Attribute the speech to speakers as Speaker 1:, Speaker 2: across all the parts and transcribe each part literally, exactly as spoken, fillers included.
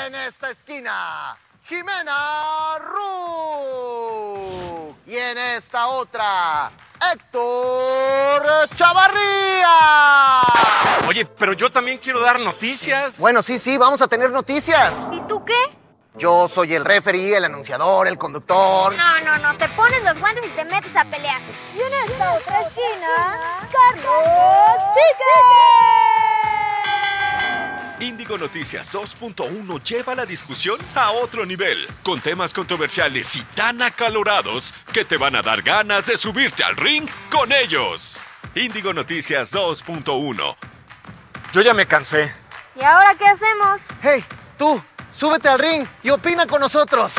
Speaker 1: En esta esquina, Jimena Ru. Y en esta otra, Héctor Chavarría.
Speaker 2: Oye, pero yo también quiero dar noticias.
Speaker 1: Bueno, sí, sí, vamos a tener noticias.
Speaker 3: ¿Y tú qué?
Speaker 1: Yo soy el referee, el anunciador, el conductor.
Speaker 3: No, no, no, te pones los guantes y te metes a pelear. Y en esta otra esquina, Carlos Chique.
Speaker 4: Índigo Noticias dos punto uno lleva la discusión a otro nivel, con temas controversiales y tan acalorados que te van a dar ganas de subirte al ring con ellos. Índigo Noticias dos punto uno.
Speaker 2: Yo ya me cansé.
Speaker 3: ¿Y ahora qué hacemos?
Speaker 1: Hey, tú, súbete al ring y opina con nosotros.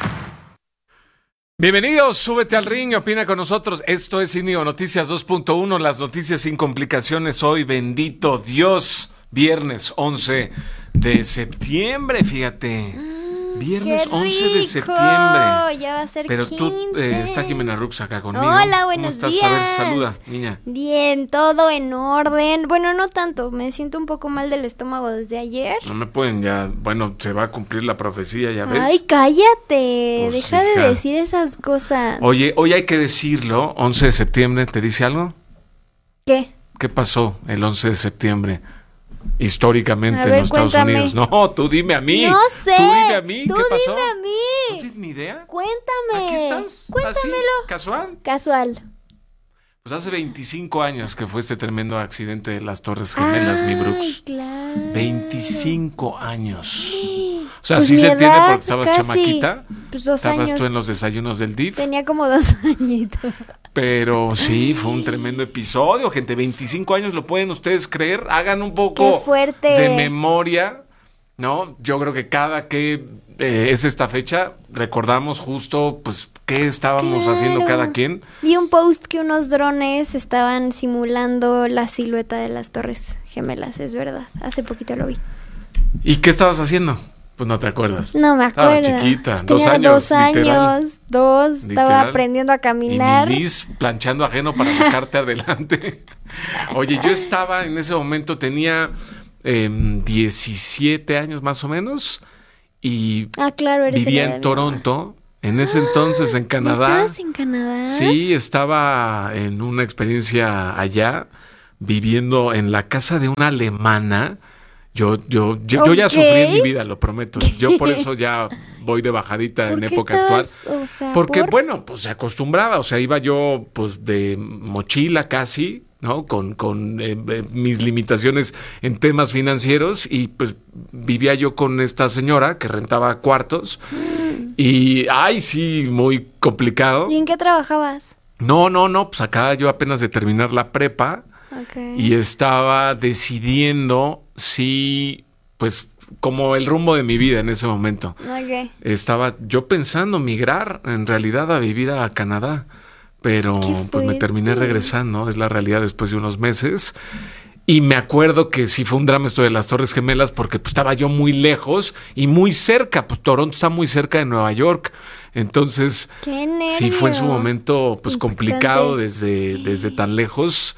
Speaker 5: Bienvenidos, súbete al ring y opina con nosotros. Esto es Índigo Noticias dos punto uno, las noticias sin complicaciones hoy, bendito Dios. Viernes once de septiembre, fíjate. Mm, Viernes once de septiembre.
Speaker 3: Ya va a ser
Speaker 5: Pero
Speaker 3: quince.
Speaker 5: tú, eh, está Jimena Rux acá conmigo.
Speaker 3: Hola, buenos
Speaker 5: ¿Cómo estás?
Speaker 3: días.
Speaker 5: A ver, saluda, niña.
Speaker 3: Bien, todo en orden. Bueno, no tanto. Me siento un poco mal del estómago desde ayer.
Speaker 5: No me pueden ya, bueno, se va a cumplir la profecía, ya ves.
Speaker 3: Ay, cállate.
Speaker 5: Pues,
Speaker 3: Deja
Speaker 5: hija.
Speaker 3: de decir esas cosas.
Speaker 5: Oye, hoy hay que decirlo, once de septiembre, ¿te dice algo?
Speaker 3: ¿Qué?
Speaker 5: ¿Qué pasó el once de septiembre? Históricamente
Speaker 3: A
Speaker 5: en
Speaker 3: ver,
Speaker 5: los Estados
Speaker 3: cuéntame.
Speaker 5: Unidos. No, tú dime a mí.
Speaker 3: No sé.
Speaker 5: Tú dime a mí.
Speaker 3: Tú
Speaker 5: ¿Qué pasó?
Speaker 3: dime a
Speaker 5: ¿No
Speaker 3: mí.
Speaker 5: tienes ni idea?
Speaker 3: Cuéntame.
Speaker 5: ¿Aquí estás?
Speaker 3: Cuéntamelo.
Speaker 5: ¿Así? ¿Casual?
Speaker 3: Casual.
Speaker 5: Pues hace veinticinco años que fue este tremendo accidente de las Torres Gemelas, mi
Speaker 3: Ay,
Speaker 5: Brooks.
Speaker 3: claro.
Speaker 5: veinticinco años. O sea,
Speaker 3: Pues
Speaker 5: sí
Speaker 3: mi
Speaker 5: se entiende
Speaker 3: edad,
Speaker 5: porque estabas
Speaker 3: casi.
Speaker 5: chamaquita.
Speaker 3: Pues dos
Speaker 5: Estabas
Speaker 3: años.
Speaker 5: tú en los desayunos del D I F.
Speaker 3: Tenía como dos añitos.
Speaker 5: Pero sí, fue un tremendo episodio, gente. veinticinco años, ¿lo pueden ustedes creer? Hagan un poco
Speaker 3: ¡Qué fuerte!
Speaker 5: de memoria, ¿no? Yo creo que cada que eh, es esta fecha, recordamos justo, pues, qué estábamos
Speaker 3: Claro.
Speaker 5: haciendo cada quien.
Speaker 3: Vi un post que unos drones estaban simulando la silueta de las Torres Gemelas, es verdad. Hace poquito lo vi.
Speaker 5: ¿Y qué estabas haciendo? Pues no te acuerdas.
Speaker 3: No me
Speaker 5: Estabas
Speaker 3: acuerdo.
Speaker 5: chiquita,
Speaker 3: Pues
Speaker 5: dos
Speaker 3: tenía
Speaker 5: años,
Speaker 3: dos
Speaker 5: literal.
Speaker 3: años, dos, estaba
Speaker 5: Literal.
Speaker 3: aprendiendo a
Speaker 5: Y
Speaker 3: caminar.
Speaker 5: mi Liz planchando ajeno para sacarte adelante. Oye, yo estaba en ese momento, tenía eh, diecisiete años más o menos, y
Speaker 3: Ah, claro, eres
Speaker 5: vivía
Speaker 3: el
Speaker 5: en Toronto, en ese entonces en Canadá.
Speaker 3: ¿Estabas en Canadá?
Speaker 5: Sí, estaba en una experiencia allá, viviendo en la casa de una alemana. Yo, yo, yo, yo ya
Speaker 3: Ok.
Speaker 5: sufrí en mi vida, lo prometo. Yo por eso ya voy de bajadita
Speaker 3: ¿Por
Speaker 5: en
Speaker 3: qué
Speaker 5: época actual.
Speaker 3: estabas, o sea,
Speaker 5: Porque,
Speaker 3: por?
Speaker 5: bueno, pues se acostumbraba, o sea, iba yo pues de mochila casi, ¿no? Con, con eh, eh, mis limitaciones en temas financieros, y pues vivía yo con esta señora que rentaba cuartos y, ay, sí, muy complicado.
Speaker 3: ¿Y en qué trabajabas?
Speaker 5: No, no, no, pues acá yo apenas de terminar la prepa
Speaker 3: Okay.
Speaker 5: y estaba decidiendo si, pues, como el rumbo de mi vida en ese momento.
Speaker 3: Ok.
Speaker 5: Estaba yo pensando migrar en realidad a vivir a Canadá, pero
Speaker 3: Qué
Speaker 5: pues me terminé
Speaker 3: fuerte.
Speaker 5: regresando, es la realidad, después de unos meses. Y me acuerdo que sí fue un drama esto de las Torres Gemelas, porque pues, estaba yo muy lejos y muy cerca, pues Toronto está muy cerca de Nueva York. Entonces,
Speaker 3: Qué nervio.
Speaker 5: sí fue en su momento pues
Speaker 3: Impactante.
Speaker 5: complicado desde, desde tan lejos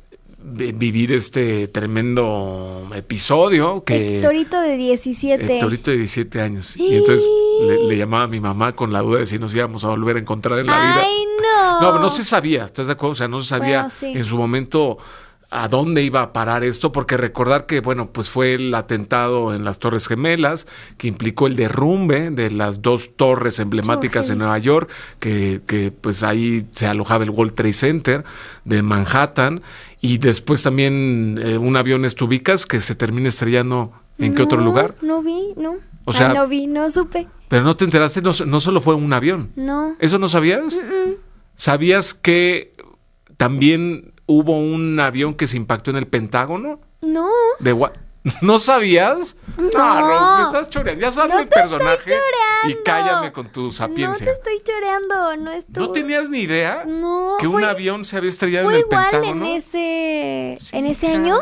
Speaker 5: de vivir este tremendo episodio que...
Speaker 3: Hectorito de diecisiete.
Speaker 5: Hectorito de diecisiete años. Y entonces le, le llamaba a mi mamá con la duda de si nos íbamos a volver a encontrar en la vida.
Speaker 3: Ay, no.
Speaker 5: No, pero no se sabía, ¿estás de acuerdo? O sea, no se sabía
Speaker 3: Bueno, sí.
Speaker 5: en su momento a dónde iba a parar esto, porque recordar que, bueno, pues fue el atentado en las Torres Gemelas, que implicó el derrumbe de las dos torres emblemáticas
Speaker 3: Qué
Speaker 5: en Nueva York, que, que pues ahí se alojaba el World Trade Center de Manhattan, y después también eh, un avión, ¿te ubicas?, que se termina estrellando en qué otro
Speaker 3: No,
Speaker 5: lugar.
Speaker 3: No vi, no.
Speaker 5: O sea-
Speaker 3: Ay, no vi, no supe.
Speaker 5: Pero no te enteraste, no, no solo fue un avión.
Speaker 3: No.
Speaker 5: ¿Eso no sabías?
Speaker 3: Mm-mm.
Speaker 5: ¿Sabías que también hubo un avión que se impactó en el Pentágono?
Speaker 3: No.
Speaker 5: De gua- ¿No sabías?
Speaker 3: No.
Speaker 5: Ros, me estás choreando. Ya sabes
Speaker 3: No
Speaker 5: el
Speaker 3: te
Speaker 5: personaje.
Speaker 3: estoy choreando.
Speaker 5: Y cállame con tu
Speaker 3: No
Speaker 5: sapiencia.
Speaker 3: te estoy choreando, no estuvo.
Speaker 5: ¿No tenías ni idea
Speaker 3: No,
Speaker 5: que un
Speaker 3: fue-
Speaker 5: avión se había estrellado
Speaker 3: ¿Fue
Speaker 5: en el
Speaker 3: igual
Speaker 5: Pentágono?
Speaker 3: en ese,
Speaker 5: Sí,
Speaker 3: en ese
Speaker 5: hija.
Speaker 3: año?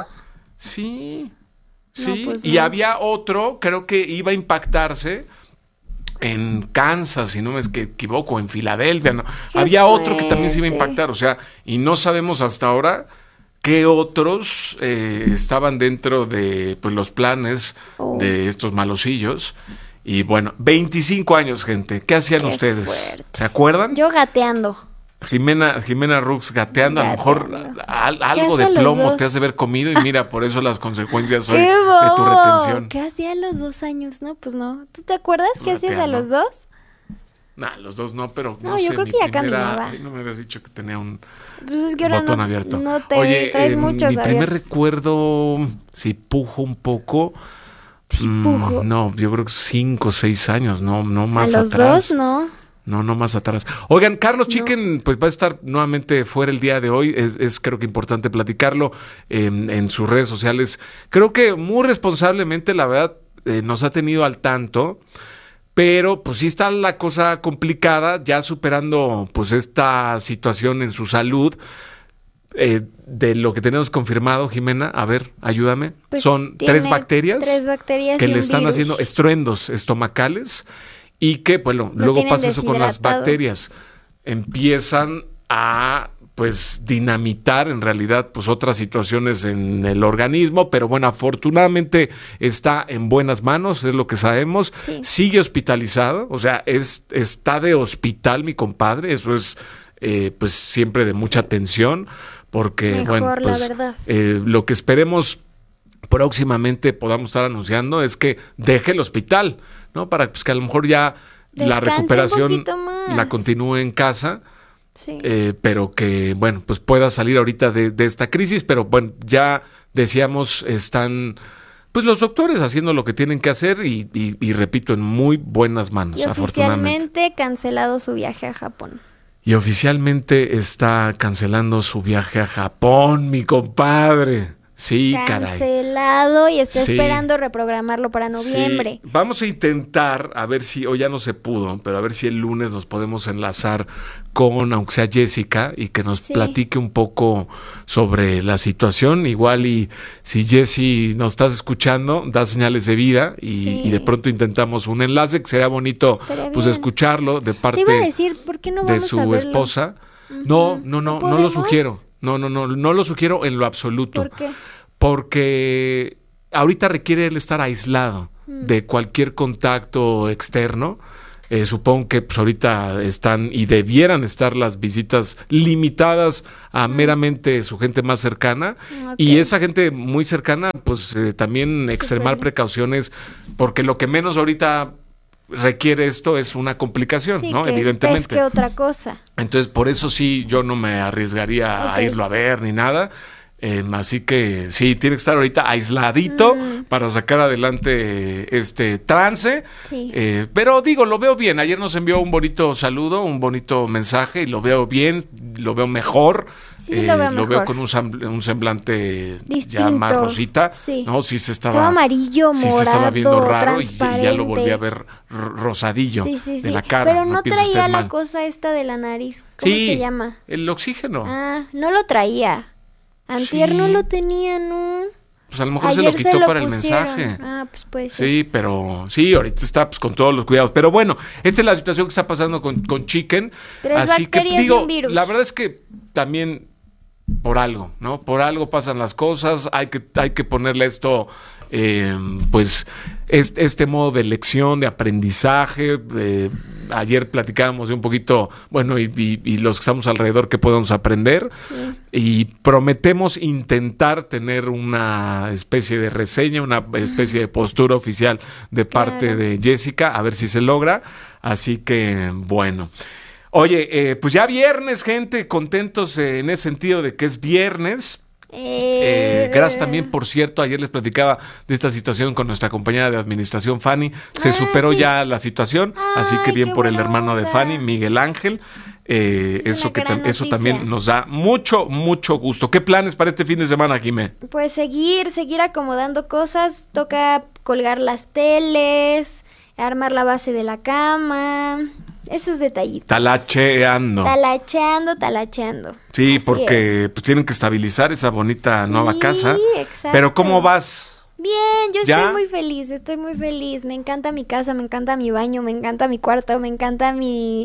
Speaker 5: Sí,
Speaker 3: No,
Speaker 5: sí.
Speaker 3: pues
Speaker 5: y
Speaker 3: no.
Speaker 5: había otro, creo que iba a impactarse en Kansas, si no me equivoco, en Filadelfia. No.
Speaker 3: Qué
Speaker 5: Había otro que también se iba a
Speaker 3: fuerte.
Speaker 5: impactar, o sea, y no sabemos hasta ahora qué otros eh, estaban dentro de pues, los planes
Speaker 3: Oh.
Speaker 5: de estos malosillos. Y bueno, veinticinco años, gente. ¿Qué hacían
Speaker 3: Qué
Speaker 5: ustedes?
Speaker 3: fuerte.
Speaker 5: ¿Se acuerdan?
Speaker 3: Yo gateando.
Speaker 5: Jimena, Jimena Rux gateando, a lo mejor
Speaker 3: Gateando.
Speaker 5: al-
Speaker 3: ¿Qué
Speaker 5: algo de
Speaker 3: hacen los
Speaker 5: plomo
Speaker 3: dos?
Speaker 5: te has de haber comido y mira, por eso las consecuencias hoy
Speaker 3: ¡Qué
Speaker 5: de tu
Speaker 3: bobo!
Speaker 5: retención.
Speaker 3: ¿Qué hacía a los dos años? No, pues no. ¿Tú te acuerdas qué hacías a
Speaker 5: Gateando.
Speaker 3: los dos?
Speaker 5: Nah, los dos no, pero no,
Speaker 3: No, yo
Speaker 5: sé,
Speaker 3: creo
Speaker 5: mi
Speaker 3: que ya
Speaker 5: primera-
Speaker 3: caminaba.
Speaker 5: Ay, no me habías dicho que tenía un
Speaker 3: Pues es que ahora
Speaker 5: botón
Speaker 3: no,
Speaker 5: abierto.
Speaker 3: no te
Speaker 5: Oye,
Speaker 3: traes
Speaker 5: eh,
Speaker 3: muchos
Speaker 5: mi primer
Speaker 3: abiertos.
Speaker 5: recuerdo, si pujo un poco,
Speaker 3: Sí,
Speaker 5: mm,
Speaker 3: pujo.
Speaker 5: no, yo creo que cinco o seis años, no, no
Speaker 3: A
Speaker 5: más
Speaker 3: los
Speaker 5: atrás.
Speaker 3: dos, no.
Speaker 5: No, no más atrás. Oigan, Carlos
Speaker 3: No.
Speaker 5: Chicken, pues va a estar nuevamente fuera el día de hoy. Es, es creo que importante platicarlo en, en sus redes sociales. Creo que muy responsablemente, la verdad, eh, nos ha tenido al tanto. Pero pues sí está la cosa complicada, ya superando pues esta situación en su salud. Eh, de lo que tenemos confirmado, Jimena, a ver, ayúdame.
Speaker 3: Pues
Speaker 5: Son
Speaker 3: tiene
Speaker 5: tres bacterias
Speaker 3: tres bacterias
Speaker 5: que
Speaker 3: y
Speaker 5: le
Speaker 3: un
Speaker 5: están
Speaker 3: virus.
Speaker 5: haciendo estruendos estomacales y que, bueno,
Speaker 3: Lo
Speaker 5: luego
Speaker 3: tienen
Speaker 5: pasa eso con las
Speaker 3: deshidratado.
Speaker 5: bacterias. Empiezan a pues dinamitar en realidad pues otras situaciones en el organismo, pero bueno, afortunadamente está en buenas manos, es lo que sabemos.
Speaker 3: Sí.
Speaker 5: Sigue hospitalizado, o sea, es, está de hospital mi compadre, eso es eh, pues siempre de mucha atención, porque
Speaker 3: Mejor,
Speaker 5: bueno,
Speaker 3: la
Speaker 5: pues
Speaker 3: verdad.
Speaker 5: eh, lo que esperemos próximamente podamos estar anunciando es que deje el hospital, ¿no? Para pues, que a lo mejor ya la
Speaker 3: Descanse un
Speaker 5: recuperación
Speaker 3: poquito más.
Speaker 5: la continúe en casa,
Speaker 3: Sí.
Speaker 5: eh, pero que, bueno, pues pueda salir ahorita de, de esta crisis, pero bueno, ya decíamos, están pues los doctores haciendo lo que tienen que hacer y, y, y repito, en muy buenas manos,
Speaker 3: Y
Speaker 5: afortunadamente.
Speaker 3: oficialmente cancelado su viaje a Japón.
Speaker 5: Y oficialmente está cancelando su viaje a Japón, mi compadre. Sí, caray.
Speaker 3: Cancelado y está
Speaker 5: Sí.
Speaker 3: esperando reprogramarlo para noviembre.
Speaker 5: Sí, vamos a intentar, a ver si, hoy ya no se pudo, pero a ver si el lunes nos podemos enlazar con, aunque sea Jessica, y que nos
Speaker 3: Sí.
Speaker 5: platique un poco sobre la situación. Igual y si Jessie nos estás escuchando, da señales de vida y,
Speaker 3: Sí.
Speaker 5: y de pronto intentamos un enlace que sería bonito
Speaker 3: Estaría
Speaker 5: pues
Speaker 3: bien.
Speaker 5: escucharlo de parte
Speaker 3: Te iba a decir, ¿por qué no
Speaker 5: de
Speaker 3: vamos a
Speaker 5: su
Speaker 3: verlo?
Speaker 5: esposa. No, no, no,
Speaker 3: ¿No
Speaker 5: no lo
Speaker 3: podemos?
Speaker 5: sugiero. No, no, no, no lo sugiero en lo absoluto.
Speaker 3: ¿Por qué?
Speaker 5: Porque ahorita requiere él estar aislado
Speaker 3: Mm.
Speaker 5: de cualquier contacto externo. Eh, supongo que pues, ahorita están y debieran estar las visitas limitadas a meramente su gente más cercana.
Speaker 3: Mm, ok.
Speaker 5: Y esa gente muy cercana, pues eh, también extremar
Speaker 3: Súper.
Speaker 5: precauciones, porque lo que menos ahorita requiere esto es una complicación,
Speaker 3: Sí,
Speaker 5: ¿no?
Speaker 3: que
Speaker 5: Evidentemente.
Speaker 3: pesque otra cosa.
Speaker 5: Entonces, por eso sí, yo no me arriesgaría
Speaker 3: Ok.
Speaker 5: a irlo a ver ni nada. Eh, así que sí, tiene que estar ahorita aisladito
Speaker 3: Mm.
Speaker 5: para sacar adelante este trance.
Speaker 3: Sí.
Speaker 5: Eh, pero digo, lo veo bien. Ayer nos envió un bonito saludo, un bonito mensaje y lo veo bien, lo veo mejor.
Speaker 3: Sí, lo veo mejor.
Speaker 5: con un, sam- un semblante ya
Speaker 3: Distinto.
Speaker 5: más rosita.
Speaker 3: Sí.
Speaker 5: No, sí se estaba,
Speaker 3: Estaba amarillo,
Speaker 5: sí se
Speaker 3: morado,
Speaker 5: estaba viendo raro y, y
Speaker 3: transparente.
Speaker 5: ya lo volví a ver r- rosadillo
Speaker 3: Sí, sí,
Speaker 5: de
Speaker 3: sí.
Speaker 5: la cara.
Speaker 3: Pero no,
Speaker 5: piense usted
Speaker 3: traía la
Speaker 5: mal.
Speaker 3: cosa esta de la nariz. ¿Cómo
Speaker 5: Sí,
Speaker 3: se llama?
Speaker 5: el oxígeno.
Speaker 3: Ah, no lo traía. Antier no
Speaker 5: Sí.
Speaker 3: lo tenía, ¿no?
Speaker 5: Pues a lo mejor se
Speaker 3: Ayer
Speaker 5: lo quitó para el
Speaker 3: pusieron.
Speaker 5: mensaje.
Speaker 3: Ah, pues puede ser.
Speaker 5: Sí, pero sí, ahorita está pues, con todos los cuidados. Pero bueno, esta es la situación que está pasando con, con Chicken.
Speaker 3: Tres
Speaker 5: Así que
Speaker 3: bacterias y
Speaker 5: digo,
Speaker 3: un virus.
Speaker 5: la verdad es que también por algo, ¿no? Por algo pasan las cosas. Hay que, hay que ponerle esto, eh, pues, es- este modo de lección, de aprendizaje. Eh, ayer platicábamos de un poquito, bueno, y, y- y los que estamos alrededor, qué podemos aprender.
Speaker 3: Sí.
Speaker 5: Y prometemos intentar tener una especie de reseña, una especie de postura oficial de parte
Speaker 3: Claro.
Speaker 5: de Jessica, a ver si se logra. Así que, bueno. Oye, eh, pues ya viernes, gente, contentos eh, en ese sentido de que es viernes. Eh,
Speaker 3: Eh,
Speaker 5: gracias también, por cierto, ayer les platicaba de esta situación con nuestra compañera de administración, Fanny. Se
Speaker 3: Ah,
Speaker 5: superó
Speaker 3: sí.
Speaker 5: ya la situación, así que
Speaker 3: Ay,
Speaker 5: bien
Speaker 3: qué
Speaker 5: por el
Speaker 3: buena
Speaker 5: hermano de
Speaker 3: onda.
Speaker 5: Fanny, Miguel Ángel. Eh,
Speaker 3: Es
Speaker 5: eso
Speaker 3: una
Speaker 5: que
Speaker 3: gran
Speaker 5: tam- eso
Speaker 3: noticia.
Speaker 5: también nos da mucho, mucho gusto. ¿Qué planes para este fin de semana, Jimé?
Speaker 3: Pues seguir, seguir acomodando cosas. Toca colgar las teles, armar la base de la cama. Esos detallitos.
Speaker 5: Talacheando.
Speaker 3: Talacheando, talacheando.
Speaker 5: Sí,
Speaker 3: Así
Speaker 5: porque pues, tienen que estabilizar esa bonita nueva
Speaker 3: Sí,
Speaker 5: casa.
Speaker 3: exacto.
Speaker 5: Pero ¿cómo vas?
Speaker 3: Bien, yo
Speaker 5: ¿Ya?
Speaker 3: estoy muy feliz, estoy muy feliz. Me encanta mi casa, me encanta mi baño, me encanta mi cuarto, me encanta mi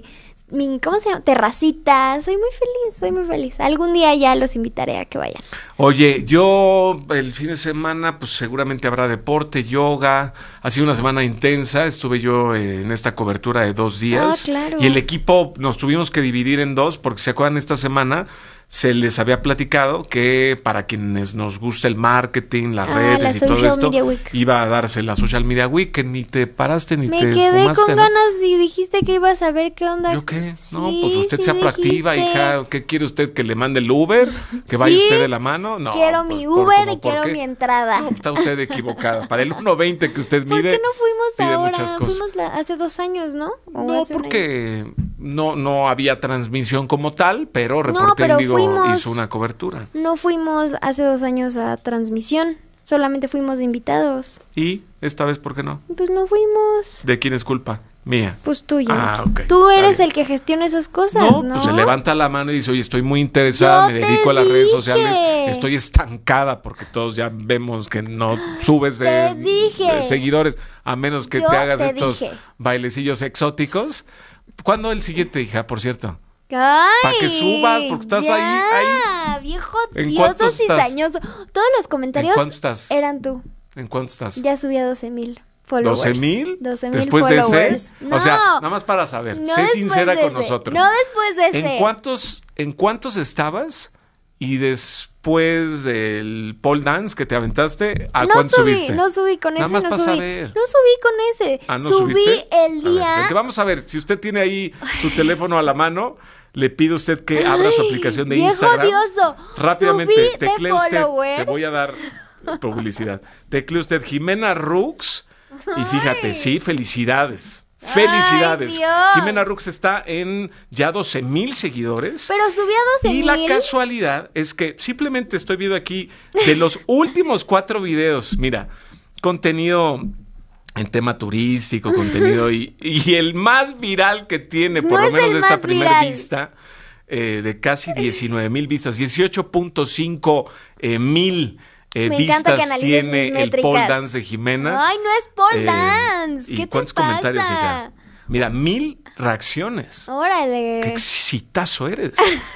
Speaker 3: mi, ¿cómo se llama? Terracita. Soy muy feliz, soy muy feliz. Algún día ya los invitaré a que vayan.
Speaker 5: Oye, yo el fin de semana, pues seguramente habrá deporte, yoga. Ha sido una semana intensa. Estuve yo eh, en esta cobertura de dos días.
Speaker 3: Ah, claro.
Speaker 5: Y el equipo nos tuvimos que dividir en dos, porque se acuerdan, esta semana se les había platicado que para quienes nos gusta el marketing, las
Speaker 3: Ah,
Speaker 5: redes
Speaker 3: la
Speaker 5: y todo
Speaker 3: Social
Speaker 5: esto,
Speaker 3: Media Week.
Speaker 5: iba a darse la Social Media Week, que ni te paraste ni
Speaker 3: Me
Speaker 5: te
Speaker 3: quedé
Speaker 5: fumaste,
Speaker 3: con
Speaker 5: ¿no?
Speaker 3: ganas y dijiste que ibas a ver qué onda.
Speaker 5: ¿Yo qué?
Speaker 3: Sí,
Speaker 5: No, pues usted
Speaker 3: sí
Speaker 5: sea proactiva,
Speaker 3: dijiste.
Speaker 5: hija. ¿Qué quiere usted? ¿Que le mande el Uber? ¿Que vaya
Speaker 3: Sí,
Speaker 5: usted de la mano? No.
Speaker 3: quiero
Speaker 5: pues,
Speaker 3: mi
Speaker 5: por-
Speaker 3: Uber
Speaker 5: ¿cómo
Speaker 3: y
Speaker 5: por
Speaker 3: quiero
Speaker 5: qué?
Speaker 3: mi entrada.
Speaker 5: No, está usted equivocada. Para el uno veinte que usted
Speaker 3: ¿Por
Speaker 5: mide,
Speaker 3: qué no fuimos
Speaker 5: pide
Speaker 3: ahora?
Speaker 5: muchas cosas.
Speaker 3: Fuimos la- hace dos años, ¿no? ¿O
Speaker 5: No,
Speaker 3: hace un año?
Speaker 5: porque no, no había transmisión como tal, pero Reporte
Speaker 3: pero
Speaker 5: Índigo
Speaker 3: fuimos.
Speaker 5: hizo una cobertura.
Speaker 3: No fuimos hace dos años a transmisión. Solamente fuimos de invitados.
Speaker 5: ¿Y esta vez por qué no?
Speaker 3: Pues no fuimos.
Speaker 5: ¿De quién es culpa? Mía.
Speaker 3: Pues tuya.
Speaker 5: Ah, ok.
Speaker 3: Tú
Speaker 5: Está
Speaker 3: eres
Speaker 5: bien.
Speaker 3: el que gestiona esas cosas,
Speaker 5: No,
Speaker 3: ¿no?
Speaker 5: pues se levanta la mano y dice, oye, estoy muy interesada,
Speaker 3: Yo
Speaker 5: me
Speaker 3: te
Speaker 5: dedico a las redes
Speaker 3: dije.
Speaker 5: sociales, estoy estancada porque todos ya vemos que no subes de,
Speaker 3: Te dije.
Speaker 5: de seguidores, a menos que
Speaker 3: Yo
Speaker 5: te hagas
Speaker 3: te
Speaker 5: estos
Speaker 3: dije.
Speaker 5: bailecillos exóticos. ¿Cuándo el siguiente, hija, por cierto?
Speaker 3: Ay,
Speaker 5: Pa' que subas, porque estás
Speaker 3: ya,
Speaker 5: ahí, ahí.
Speaker 3: viejo
Speaker 5: ¿En
Speaker 3: odioso,
Speaker 5: cuántos estás?
Speaker 3: cizañoso. Todos los comentarios
Speaker 5: ¿En cuánto estás?
Speaker 3: eran tú.
Speaker 5: ¿En cuánto estás?
Speaker 3: Ya subí a doce mil followers.
Speaker 5: ¿doce mil?
Speaker 3: doce mil
Speaker 5: ¿Después de
Speaker 3: followers.
Speaker 5: ese?
Speaker 3: No,
Speaker 5: O sea, nada más para saber,
Speaker 3: no
Speaker 5: sé
Speaker 3: después
Speaker 5: sincera
Speaker 3: de
Speaker 5: con
Speaker 3: ese,
Speaker 5: nosotros.
Speaker 3: No después de ese.
Speaker 5: ¿En cuántos, ¿En cuántos estabas? Y después del pole dance que te aventaste, ¿a
Speaker 3: no
Speaker 5: cuánto
Speaker 3: subí,
Speaker 5: subiste?
Speaker 3: no subí con
Speaker 5: Nada
Speaker 3: ese,
Speaker 5: más
Speaker 3: no
Speaker 5: para
Speaker 3: subí.
Speaker 5: saber.
Speaker 3: No subí con ese.
Speaker 5: Ah, ¿no
Speaker 3: subí
Speaker 5: subiste?
Speaker 3: el
Speaker 5: A ver,
Speaker 3: día.
Speaker 5: vente, vamos a ver, si usted tiene ahí su teléfono a la mano, le pido a usted que abra su
Speaker 3: Ay,
Speaker 5: aplicación de
Speaker 3: viejo
Speaker 5: Instagram.
Speaker 3: odioso.
Speaker 5: Rápidamente,
Speaker 3: Subí de
Speaker 5: teclee usted,
Speaker 3: followers.
Speaker 5: te voy a dar publicidad. Teclee usted Jimena Rux y fíjate,
Speaker 3: Ay.
Speaker 5: sí, felicidades. Felicidades.
Speaker 3: Ay, Dios.
Speaker 5: Jimena Rux está en ya doce mil seguidores.
Speaker 3: Pero subí a doce
Speaker 5: Y
Speaker 3: mil.
Speaker 5: la casualidad es que simplemente estoy viendo aquí de los últimos cuatro videos, mira, contenido en tema turístico, contenido y, y el más viral que tiene, por
Speaker 3: No
Speaker 5: lo
Speaker 3: es
Speaker 5: menos
Speaker 3: el
Speaker 5: de esta
Speaker 3: más
Speaker 5: primera
Speaker 3: viral.
Speaker 5: vista, eh, de casi diecinueve mil vistas, dieciocho punto cinco eh, mil eh,
Speaker 3: Me encanta que
Speaker 5: vistas
Speaker 3: analices
Speaker 5: tiene
Speaker 3: mis
Speaker 5: el
Speaker 3: métricas.
Speaker 5: pole dance de Jimena.
Speaker 3: Ay, no es pole
Speaker 5: Eh,
Speaker 3: dance.
Speaker 5: ¿Y
Speaker 3: ¿Qué
Speaker 5: cuántos
Speaker 3: te pasa?
Speaker 5: comentarios, hija? Mira, mil reacciones.
Speaker 3: Órale.
Speaker 5: ¡Qué exitazo eres!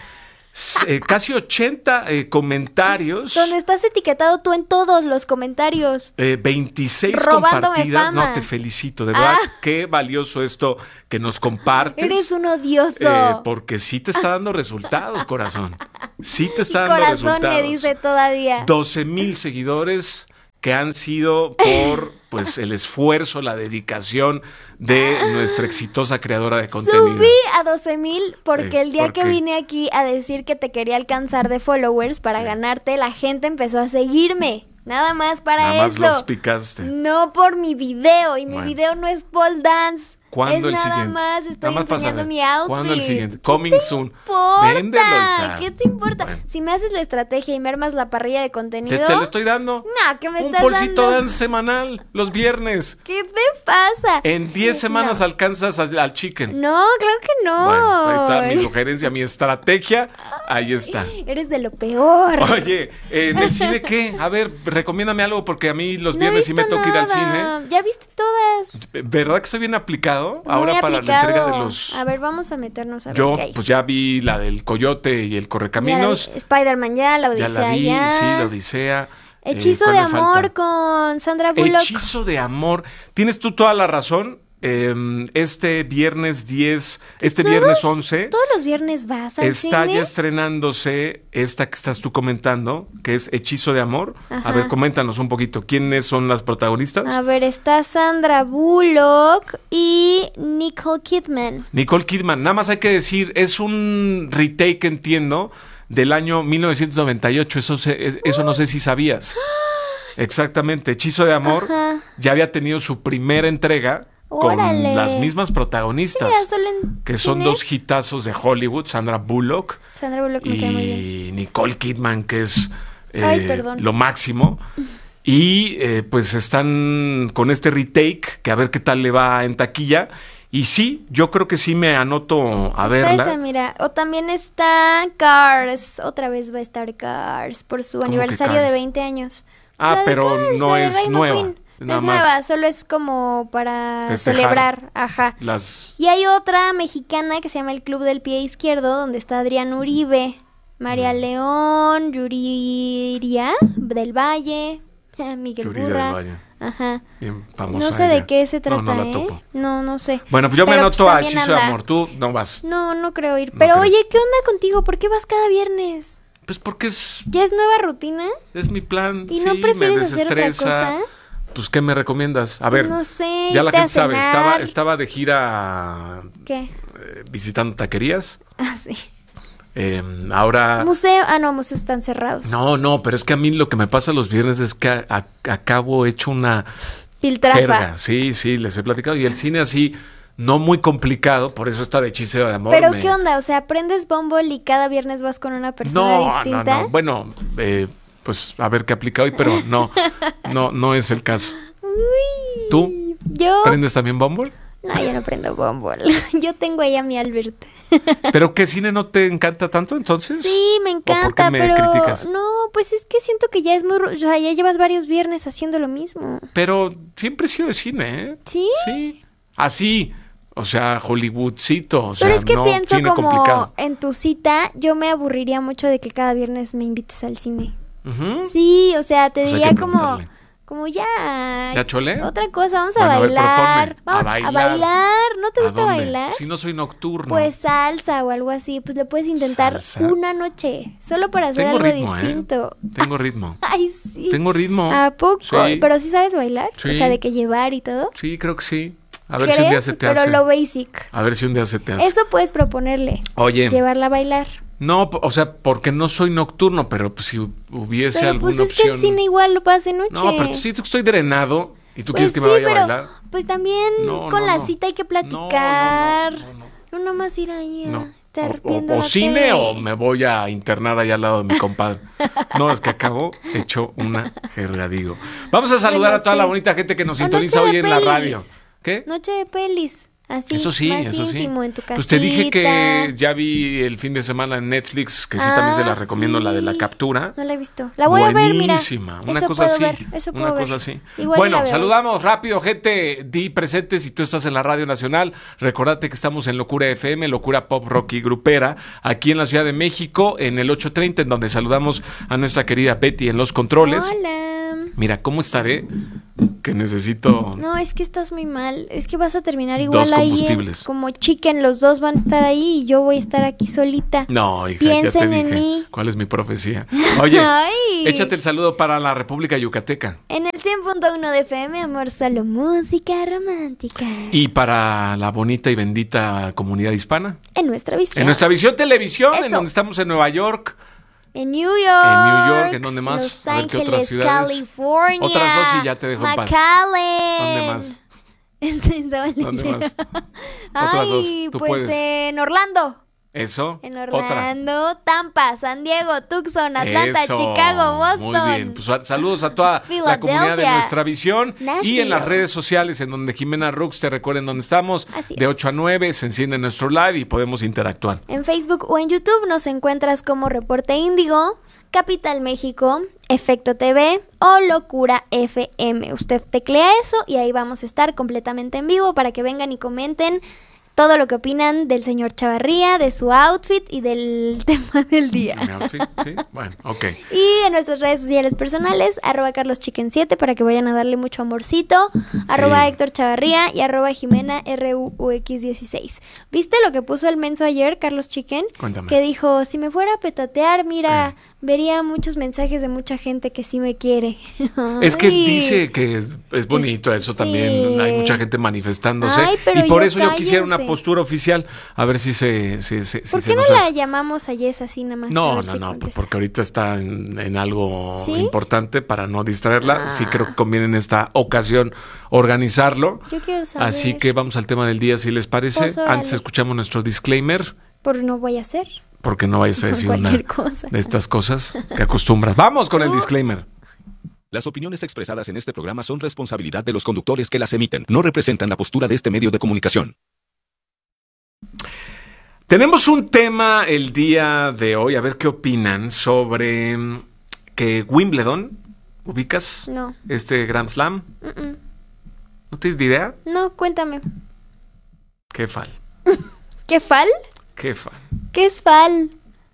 Speaker 5: S- eh, casi ochenta eh, comentarios.
Speaker 3: Donde estás etiquetado tú en todos los comentarios.
Speaker 5: eh, veintiséis
Speaker 3: Robándome
Speaker 5: compartidas.
Speaker 3: fama.
Speaker 5: No, te felicito. De verdad,
Speaker 3: Ah.
Speaker 5: qué valioso esto que nos compartes.
Speaker 3: Eres un odioso.
Speaker 5: eh, porque sí te está dando resultados, corazón. Sí te está
Speaker 3: Mi
Speaker 5: dando
Speaker 3: corazón
Speaker 5: resultados.
Speaker 3: me dice todavía.
Speaker 5: doce mil seguidores que han sido por pues el esfuerzo, la dedicación de nuestra exitosa creadora de contenido.
Speaker 3: Subí a doce mil porque
Speaker 5: Sí,
Speaker 3: el día
Speaker 5: ¿por
Speaker 3: que
Speaker 5: qué?
Speaker 3: vine aquí a decir que te quería alcanzar de followers para ganarte, la gente empezó a seguirme. Nada más para
Speaker 5: Nada más
Speaker 3: eso.
Speaker 5: los picaste.
Speaker 3: No por mi video. Y mi
Speaker 5: Bueno.
Speaker 3: video no es pole dance.
Speaker 5: ¿Cuándo
Speaker 3: es
Speaker 5: el
Speaker 3: nada
Speaker 5: siguiente?
Speaker 3: más, estoy
Speaker 5: Nada más para
Speaker 3: enseñando
Speaker 5: saber.
Speaker 3: mi outfit.
Speaker 5: ¿Cuándo el siguiente?
Speaker 3: ¿Qué
Speaker 5: Coming
Speaker 3: te
Speaker 5: soon.
Speaker 3: importa?
Speaker 5: Véndelo, hija.
Speaker 3: ¿Qué te importa?
Speaker 5: Bueno.
Speaker 3: Si me haces la estrategia y me armas la parrilla de contenido.
Speaker 5: Te, te lo estoy dando.
Speaker 3: No, ¿qué me
Speaker 5: Un
Speaker 3: estás
Speaker 5: bolsito
Speaker 3: dando?
Speaker 5: dance semanal, los viernes.
Speaker 3: ¿Qué te pasa?
Speaker 5: En diez semanas
Speaker 3: No.
Speaker 5: alcanzas al, al chicken.
Speaker 3: No, claro que no.
Speaker 5: Bueno, ahí está mi sugerencia, mi estrategia. Ahí está.
Speaker 3: Eres de lo peor.
Speaker 5: Oye, eh, ¿en el cine qué? A ver, recomiéndame algo porque a mí los
Speaker 3: No he
Speaker 5: viernes sí me
Speaker 3: visto
Speaker 5: toca ir al
Speaker 3: nada.
Speaker 5: cine.
Speaker 3: ¿Ya viste todas?
Speaker 5: ¿Verdad que estoy bien aplicado?
Speaker 3: Muy
Speaker 5: Ahora para la
Speaker 3: aplicado.
Speaker 5: entrega de los...
Speaker 3: A ver, vamos a meternos a ver
Speaker 5: Yo
Speaker 3: qué hay.
Speaker 5: pues ya vi la del Coyote y el Correcaminos.
Speaker 3: Ya la vi. Spider-Man ya, la
Speaker 5: Ya
Speaker 3: Odisea
Speaker 5: la vi,
Speaker 3: ya.
Speaker 5: sí, la Odisea.
Speaker 3: Hechizo
Speaker 5: Eh,
Speaker 3: de
Speaker 5: ¿cuál me
Speaker 3: amor
Speaker 5: falta?
Speaker 3: con Sandra Bullock.
Speaker 5: Hechizo de amor. Tienes tú toda la razón. Eh, este viernes diez, este
Speaker 3: Todos-
Speaker 5: viernes once,
Speaker 3: Todos los viernes vas al
Speaker 5: está
Speaker 3: cine.
Speaker 5: ya estrenándose esta que estás tú comentando, que es Hechizo de amor.
Speaker 3: Ajá.
Speaker 5: A ver, coméntanos un poquito. ¿Quiénes son las protagonistas?
Speaker 3: A ver, está Sandra Bullock y Nicole Kidman.
Speaker 5: Nicole Kidman. Nada más hay que decir, es un retake, entiendo, del año mil novecientos noventa y ocho. Eso, se- eso no sé si sabías. Exactamente. Hechizo de amor
Speaker 3: Ajá.
Speaker 5: ya había tenido su primera entrega con
Speaker 3: Órale.
Speaker 5: las mismas protagonistas,
Speaker 3: Mira, solo en
Speaker 5: que son
Speaker 3: cines.
Speaker 5: dos hitazos de Hollywood, Sandra Bullock
Speaker 3: Sandra Bullock me cae muy bien.
Speaker 5: y Nicole Kidman, que es eh,
Speaker 3: Ay, perdón.
Speaker 5: lo máximo. Y eh, pues están con este retake, que a ver qué tal le va en taquilla. Y sí, yo creo que sí me anoto a
Speaker 3: Está
Speaker 5: verla.
Speaker 3: esa, mira. O también está Cars. Otra vez va a estar Cars por su
Speaker 5: que
Speaker 3: aniversario
Speaker 5: Cars?
Speaker 3: de veinte años.
Speaker 5: Ah,
Speaker 3: La de
Speaker 5: pero
Speaker 3: Cars,
Speaker 5: no
Speaker 3: la de
Speaker 5: es
Speaker 3: Rainbow
Speaker 5: nueva.
Speaker 3: Queen.
Speaker 5: Nada
Speaker 3: es
Speaker 5: más
Speaker 3: nueva, solo es como para
Speaker 5: festejar
Speaker 3: celebrar, ajá.
Speaker 5: las...
Speaker 3: Y hay otra mexicana que se llama el Club del Pie Izquierdo, donde está Adrián Uribe, María
Speaker 5: Mm.
Speaker 3: León, Yuriria del Valle, Miguel
Speaker 5: Yuridia
Speaker 3: Burra.
Speaker 5: del Valle.
Speaker 3: Ajá.
Speaker 5: Bien famosa
Speaker 3: No sé
Speaker 5: ella.
Speaker 3: de qué se trata,
Speaker 5: No, no la
Speaker 3: ¿eh?
Speaker 5: topo.
Speaker 3: No, no sé.
Speaker 5: Bueno, pues yo me
Speaker 3: Pero,
Speaker 5: anoto
Speaker 3: pues,
Speaker 5: a
Speaker 3: también
Speaker 5: Hechizo de
Speaker 3: anda.
Speaker 5: Amor. Tú no vas.
Speaker 3: No, no creo ir.
Speaker 5: ¿No
Speaker 3: Pero
Speaker 5: crees?
Speaker 3: oye, ¿qué onda contigo? ¿Por qué vas cada viernes?
Speaker 5: Pues porque es,
Speaker 3: ¿Ya es nueva rutina?
Speaker 5: es mi plan.
Speaker 3: ¿Y
Speaker 5: sí,
Speaker 3: no prefieres
Speaker 5: me
Speaker 3: hacer otra
Speaker 5: desestresa.
Speaker 3: cosa?
Speaker 5: Pues, ¿qué me recomiendas? A ver,
Speaker 3: No sé,
Speaker 5: ya la
Speaker 3: irte a
Speaker 5: gente sabe,
Speaker 3: cenar.
Speaker 5: estaba, estaba de gira
Speaker 3: ¿Qué?
Speaker 5: eh, visitando taquerías.
Speaker 3: Ah, sí.
Speaker 5: Eh, ahora...
Speaker 3: Museo. Ah, no, museos están cerrados.
Speaker 5: No, no, pero es que a mí lo que me pasa los viernes es que a- a- acabo hecho una
Speaker 3: Piltrafa.
Speaker 5: jerga. Sí, sí, les he platicado. Y el cine así, no muy complicado, por eso está de Hechizo de Amor.
Speaker 3: Pero
Speaker 5: me-
Speaker 3: ¿qué onda? O sea, aprendes Bumble y cada viernes vas con una persona
Speaker 5: No,
Speaker 3: distinta.
Speaker 5: no, no. Bueno, eh, pues a ver qué aplica hoy, pero no, no, no es el caso.
Speaker 3: Uy.
Speaker 5: ¿Tú?
Speaker 3: Yo.
Speaker 5: ¿Aprendes también Bumble?
Speaker 3: No, yo no aprendo Bumble. Yo tengo ahí a mi Albert.
Speaker 5: ¿Pero qué cine no te encanta tanto entonces?
Speaker 3: Sí, me
Speaker 5: ¿O por qué
Speaker 3: encanta,
Speaker 5: me
Speaker 3: pero
Speaker 5: criticas?
Speaker 3: no, pues es que siento que ya es muy, ru- o sea, ya llevas varios viernes haciendo lo mismo.
Speaker 5: Pero siempre he sido de cine, ¿eh?
Speaker 3: ¿Sí?
Speaker 5: Sí. Así, o sea, Hollywoodcito, o sea,
Speaker 3: Pero es que
Speaker 5: no
Speaker 3: pienso
Speaker 5: cine
Speaker 3: como
Speaker 5: complicado.
Speaker 3: en tu cita, yo me aburriría mucho de que cada viernes me invites al cine.
Speaker 5: Ujú.
Speaker 3: Sí, o sea, te
Speaker 5: Pues hay
Speaker 3: diría
Speaker 5: que
Speaker 3: como,
Speaker 5: preguntarle.
Speaker 3: como ya.
Speaker 5: ¿Ya chole?
Speaker 3: Otra cosa, vamos a
Speaker 5: Bueno, a ver,
Speaker 3: bailar.
Speaker 5: proponme. A
Speaker 3: Vamos
Speaker 5: bailar.
Speaker 3: a bailar. ¿No te
Speaker 5: ¿A
Speaker 3: gusta
Speaker 5: dónde?
Speaker 3: bailar?
Speaker 5: Si no soy nocturno.
Speaker 3: Pues salsa o algo así, pues le puedes intentar
Speaker 5: ¿Salsa?
Speaker 3: una noche, solo para hacer
Speaker 5: Tengo
Speaker 3: algo
Speaker 5: ritmo, ¿eh?
Speaker 3: distinto.
Speaker 5: Tengo ritmo.
Speaker 3: Ay, sí.
Speaker 5: Tengo ritmo.
Speaker 3: ¿A poco?
Speaker 5: Sí.
Speaker 3: ¿Pero sí sabes bailar?
Speaker 5: Sí.
Speaker 3: O sea, de que llevar y todo.
Speaker 5: Sí, creo que sí. A ver si un día
Speaker 3: ¿Crees?
Speaker 5: se te
Speaker 3: Pero
Speaker 5: hace.
Speaker 3: lo basic.
Speaker 5: A ver si un día se te hace.
Speaker 3: Eso puedes proponerle.
Speaker 5: Oye,
Speaker 3: Llevarla a bailar.
Speaker 5: no, o sea, porque no soy nocturno, pero pues si hubiese
Speaker 3: Pero
Speaker 5: alguna
Speaker 3: pues es que
Speaker 5: opción.
Speaker 3: el cine igual lo pasa de noche.
Speaker 5: No, pero sí estoy drenado y tú
Speaker 3: Pues
Speaker 5: quieres que me
Speaker 3: sí,
Speaker 5: vaya
Speaker 3: pero
Speaker 5: a bailar.
Speaker 3: pues también
Speaker 5: No,
Speaker 3: con
Speaker 5: no,
Speaker 3: la
Speaker 5: no.
Speaker 3: cita hay que
Speaker 5: No,
Speaker 3: platicar.
Speaker 5: no, no, no, no.
Speaker 3: No nomás ir ahí a
Speaker 5: No.
Speaker 3: estar
Speaker 5: O,
Speaker 3: viendo
Speaker 5: o- o
Speaker 3: la
Speaker 5: cine
Speaker 3: tele.
Speaker 5: o me voy a internar allá al lado de mi compadre. No, es que acabo hecho una jerga, digo. Vamos a saludar
Speaker 3: Bueno,
Speaker 5: a toda
Speaker 3: sí.
Speaker 5: la bonita gente que nos
Speaker 3: O
Speaker 5: sintoniza
Speaker 3: noche
Speaker 5: hoy
Speaker 3: de
Speaker 5: en la
Speaker 3: pelis.
Speaker 5: radio. ¿Qué?
Speaker 3: Noche de pelis. Así,
Speaker 5: Eso sí,
Speaker 3: más
Speaker 5: eso sí.
Speaker 3: íntimo en tu
Speaker 5: Pues te dije que
Speaker 3: casita.
Speaker 5: ya vi el fin de semana en Netflix, que sí también se la
Speaker 3: Ah,
Speaker 5: recomiendo, la de la
Speaker 3: sí.
Speaker 5: captura.
Speaker 3: No la he visto. La voy a ver, mira.
Speaker 5: Buenísima, una
Speaker 3: Eso
Speaker 5: cosa
Speaker 3: puedo
Speaker 5: así.
Speaker 3: ver, eso
Speaker 5: una
Speaker 3: puedo
Speaker 5: cosa
Speaker 3: ver.
Speaker 5: así.
Speaker 3: Igual
Speaker 5: Bueno,
Speaker 3: la veo.
Speaker 5: saludamos rápido, gente. Di presente si tú estás en la Radio Nacional. Recordate que estamos en Locura F M, Locura Pop Rock y Grupera, aquí en la Ciudad de México, en el ocho treinta, en donde saludamos a nuestra querida Betty en los controles.
Speaker 3: Hola.
Speaker 5: Mira, ¿cómo estaré? Que necesito...
Speaker 3: No, es que estás muy mal. Es que vas a terminar igual
Speaker 5: Dos
Speaker 3: ahí. en-
Speaker 5: combustibles.
Speaker 3: como chicken, los dos van a estar ahí y yo voy a estar aquí solita.
Speaker 5: No, hija,
Speaker 3: Piensen
Speaker 5: ya te
Speaker 3: en
Speaker 5: dije
Speaker 3: mí.
Speaker 5: cuál es mi profecía. Oye,
Speaker 3: Ay.
Speaker 5: échate el saludo para la República Yucateca.
Speaker 3: En el cien punto uno de F M, amor, solo música romántica.
Speaker 5: Y para la bonita y bendita comunidad hispana.
Speaker 3: En nuestra visión.
Speaker 5: En nuestra visión televisión, en
Speaker 3: Eso.
Speaker 5: donde estamos en Nueva York.
Speaker 3: En New York.
Speaker 5: En New York, ¿en dónde más?
Speaker 3: Los
Speaker 5: A ver, ¿qué
Speaker 3: Ángeles,
Speaker 5: otras ciudades?
Speaker 3: California.
Speaker 5: Otras dos y ya te dejo en paz.
Speaker 3: McAllen.
Speaker 5: ¿Dónde más?
Speaker 3: Este, estaba
Speaker 5: ¿Dónde
Speaker 3: leyendo.
Speaker 5: más? Otras dos,
Speaker 3: Ay,
Speaker 5: tú
Speaker 3: pues
Speaker 5: puedes.
Speaker 3: en Orlando.
Speaker 5: Eso.
Speaker 3: En
Speaker 5: Otra.
Speaker 3: Orlando, Tampa, San Diego, Tucson, Atlanta,
Speaker 5: Eso,
Speaker 3: Chicago, Boston.
Speaker 5: Muy bien, pues sal- saludos a toda la
Speaker 3: Philadelphia,
Speaker 5: comunidad de Nuestra Visión y
Speaker 3: Nashville.
Speaker 5: en las redes sociales en donde Jimena Rux te recuerden dónde estamos.
Speaker 3: Así
Speaker 5: De
Speaker 3: es.
Speaker 5: ocho a nueve se enciende nuestro live y podemos interactuar.
Speaker 3: En Facebook o en YouTube nos encuentras como Reporte Índigo, Capital México, Efecto T V o Locura F M. Usted teclea eso y ahí vamos a estar completamente en vivo para que vengan y comenten todo lo que opinan del señor Chavarría, de su outfit y del tema del día.
Speaker 5: ¿Mi outfit? Sí, bueno, ok.
Speaker 3: Y en nuestras redes sociales personales, arroba carloschicken siete para que vayan a darle mucho amorcito, arroba
Speaker 5: Sí.
Speaker 3: Héctor Chavarría y arroba Jimena R U U X dieciséis. ¿Viste lo que puso el menso ayer, Carlos Chicken?
Speaker 5: Cuéntame.
Speaker 3: Que dijo, si me fuera a petatear, mira,
Speaker 5: Eh.
Speaker 3: vería muchos mensajes de mucha gente que sí me quiere.
Speaker 5: Es que
Speaker 3: Ay.
Speaker 5: dice que es bonito eso
Speaker 3: Sí.
Speaker 5: también, hay mucha gente manifestándose
Speaker 3: Ay, pero
Speaker 5: y por
Speaker 3: ya
Speaker 5: eso yo quisiera una
Speaker 3: cállense.
Speaker 5: postura oficial, a ver si se, si, si- si
Speaker 3: ¿Por
Speaker 5: se
Speaker 3: qué no
Speaker 5: nos
Speaker 3: la
Speaker 5: hace.
Speaker 3: llamamos a Jess así nada más? A
Speaker 5: No,
Speaker 3: ver
Speaker 5: no,
Speaker 3: si
Speaker 5: no, pues
Speaker 3: contesta?
Speaker 5: porque ahorita está en, en algo
Speaker 3: ¿Sí?
Speaker 5: importante para no distraerla.
Speaker 3: Ah.
Speaker 5: Sí creo que conviene en esta ocasión organizarlo.
Speaker 3: Yo quiero saber.
Speaker 5: Así que vamos al tema del día, si les parece.
Speaker 3: Pues, órale.
Speaker 5: Antes escuchamos nuestro disclaimer,
Speaker 3: Por no voy a hacer.
Speaker 5: porque no vayas a decir una
Speaker 3: Cualquier cosa.
Speaker 5: de estas cosas que acostumbras. Vamos con el disclaimer.
Speaker 4: Las opiniones expresadas en este programa son responsabilidad de los conductores que las emiten. No representan la postura de este medio de comunicación.
Speaker 5: Tenemos un tema el día de hoy, a ver qué opinan sobre mm, que Wimbledon, ¿ubicas?
Speaker 3: No.
Speaker 5: Este Grand Slam,
Speaker 3: Mm-mm.
Speaker 5: ¿No tienes ni idea?
Speaker 3: No, cuéntame.
Speaker 5: ¿Qué fal?
Speaker 3: ¿Qué fal?
Speaker 5: ¿Qué fal?
Speaker 3: ¿Qué es fal?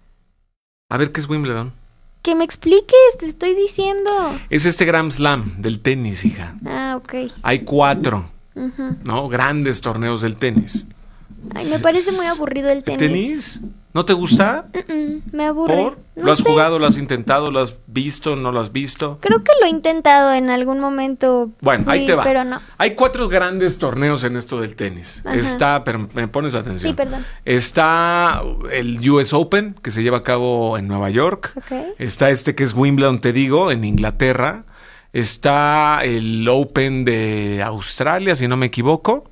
Speaker 5: A ver, ¿qué es Wimbledon?
Speaker 3: Que me expliques, te estoy diciendo.
Speaker 5: Es este Grand Slam del tenis, hija.
Speaker 3: Ah, ok.
Speaker 5: Hay cuatro,
Speaker 3: Ujú.
Speaker 5: ¿no? Grandes torneos del tenis.
Speaker 3: Ay, me parece muy aburrido el
Speaker 5: ¿El
Speaker 3: tenis.
Speaker 5: tenis? ¿No te gusta?
Speaker 3: Mm-mm, me aburre.
Speaker 5: ¿Por?
Speaker 3: No
Speaker 5: ¿Lo has
Speaker 3: sé.
Speaker 5: jugado, lo has intentado, lo has visto, no lo has visto?
Speaker 3: Creo que lo he intentado en algún momento.
Speaker 5: Bueno, ahí
Speaker 3: sí,
Speaker 5: te va.
Speaker 3: Pero no.
Speaker 5: Hay cuatro grandes torneos en esto del tenis.
Speaker 3: Ajá.
Speaker 5: Está, pero me pones atención.
Speaker 3: Sí, perdón.
Speaker 5: Está el U S Open, que se lleva a cabo en Nueva York.
Speaker 3: Ok.
Speaker 5: Está este que es Wimbledon, te digo, en Inglaterra. Está el Open de Australia, si no me equivoco.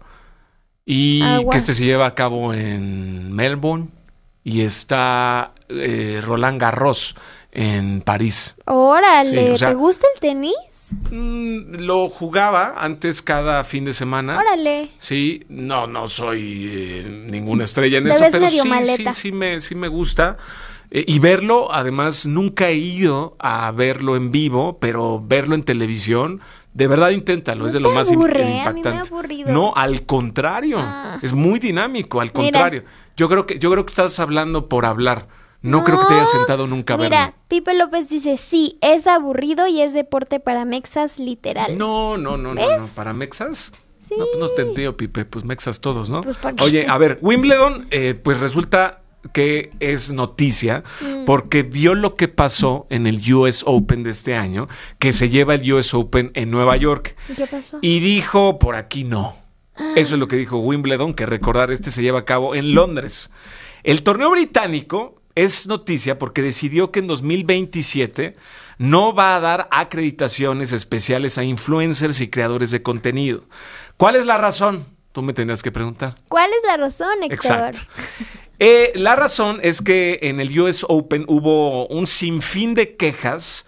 Speaker 5: Y
Speaker 3: Aguas.
Speaker 5: que este se lleva a cabo en Melbourne. Y está eh, Roland Garros en París.
Speaker 3: Órale,
Speaker 5: Sí, o sea-
Speaker 3: ¿te gusta el tenis?
Speaker 5: Mm, lo jugaba antes cada fin de semana.
Speaker 3: Órale.
Speaker 5: Sí, no, no soy eh, ninguna estrella en
Speaker 3: Te
Speaker 5: eso,
Speaker 3: ves
Speaker 5: pero
Speaker 3: medio
Speaker 5: sí,
Speaker 3: maleta.
Speaker 5: sí, sí me, sí me gusta. Eh, y verlo, además, nunca he ido a verlo en vivo, pero verlo en televisión, de verdad inténtalo,
Speaker 3: ¿No
Speaker 5: es de lo
Speaker 3: te
Speaker 5: más im-
Speaker 3: aburre? A mí me ha
Speaker 5: impactante.
Speaker 3: aburrido.
Speaker 5: No, al contrario,
Speaker 3: Ah.
Speaker 5: es muy dinámico, al
Speaker 3: Mira.
Speaker 5: contrario. Yo creo que, yo creo que estás hablando por hablar. No, creo que te hayas sentado nunca a
Speaker 3: Mira,
Speaker 5: verlo.
Speaker 3: Pipe López dice, sí, es aburrido y es deporte para mexas, literal.
Speaker 5: No, no, no, no,
Speaker 3: ¿Ves?
Speaker 5: no. ¿Para Mexas?
Speaker 3: Sí.
Speaker 5: No, pues no te entiendo, Pipe. Pues Mexas todos, ¿no?
Speaker 3: Pues, ¿pa' qué?
Speaker 5: Oye, a ver, Wimbledon, eh, pues resulta que es noticia
Speaker 3: Mm.
Speaker 5: porque vio lo que pasó en el U S Open de este año, que se lleva el U S Open en Nueva York.
Speaker 3: ¿Y qué pasó?
Speaker 5: Y dijo, por aquí no. Eso es lo que dijo Wimbledon, que recordar, este se lleva a cabo en Londres. El torneo británico es noticia porque decidió que en dos mil veintisiete no va a dar acreditaciones especiales a influencers y creadores de contenido. ¿Cuál es la razón? Tú me tendrías que preguntar.
Speaker 3: ¿Cuál es la razón, Héctor?
Speaker 5: Exacto. Eh, la razón es que en el U S Open hubo un sinfín de quejas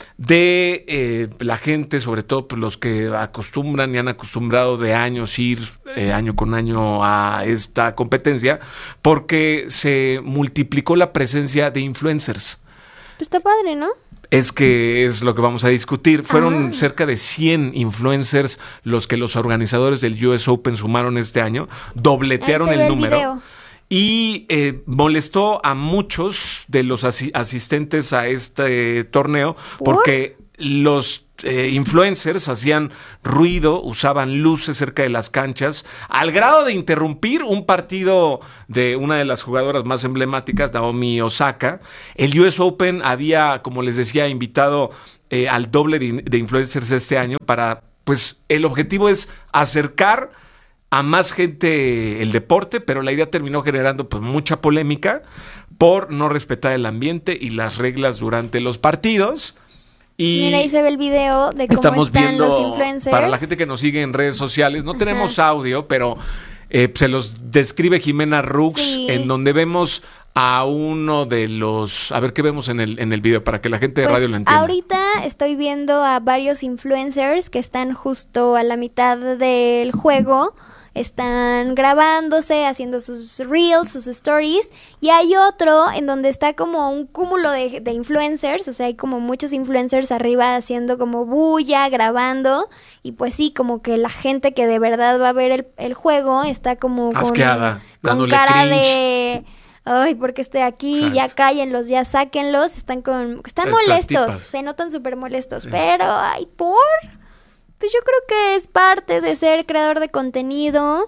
Speaker 5: de eh, la gente, sobre todo pues, los que acostumbran y han acostumbrado de años ir eh, año con año a esta competencia, porque se multiplicó la presencia de influencers.
Speaker 3: Pues está padre, ¿no?
Speaker 5: Es que es lo que vamos a discutir. Fueron
Speaker 3: Ah.
Speaker 5: cerca de cien influencers los que los organizadores del U S Open sumaron este año, dobletearon
Speaker 3: Ahí se ve
Speaker 5: el
Speaker 3: el
Speaker 5: número.
Speaker 3: video.
Speaker 5: Y eh, molestó a muchos de los asi- asistentes a este torneo
Speaker 3: ¿Por?
Speaker 5: porque los eh, influencers hacían ruido, usaban luces cerca de las canchas, al grado de interrumpir un partido de una de las jugadoras más emblemáticas, Naomi Osaka. El U S Open había, como les decía, invitado eh, al doble de, de influencers este año para, pues, el objetivo es acercar a más gente el deporte, pero la idea terminó generando pues mucha polémica por no respetar el ambiente y las reglas durante los partidos. Y
Speaker 3: Mira, ahí se ve el video de cómo
Speaker 5: estamos
Speaker 3: están
Speaker 5: viendo,
Speaker 3: los influencers.
Speaker 5: para la gente que nos sigue en redes sociales, no tenemos audio, pero eh, se los describe Jimena Rux,
Speaker 3: Sí.
Speaker 5: en donde vemos a uno de los... A ver, ¿qué vemos en el, en el video? Para que la gente de
Speaker 3: Pues,
Speaker 5: radio lo entienda.
Speaker 3: ahorita estoy viendo a varios influencers que están justo a la mitad del juego. Están grabándose, haciendo sus reels, sus stories. Y hay otro en donde está como un cúmulo de, de influencers. O sea, hay como muchos influencers arriba haciendo como bulla, grabando. Y pues sí, como que la gente que de verdad va a ver el, el juego está como con,
Speaker 5: Asqueada,
Speaker 3: con
Speaker 5: dándole
Speaker 3: cara
Speaker 5: cringe.
Speaker 3: de... Ay, porque estoy aquí,
Speaker 5: Exacto.
Speaker 3: ya cállenlos, ya sáquenlos. Están con... Están
Speaker 5: Estas
Speaker 3: molestos,
Speaker 5: tipas.
Speaker 3: se notan súper molestos. Pero, ay, ¿por...? Pues yo creo que es parte de ser creador de contenido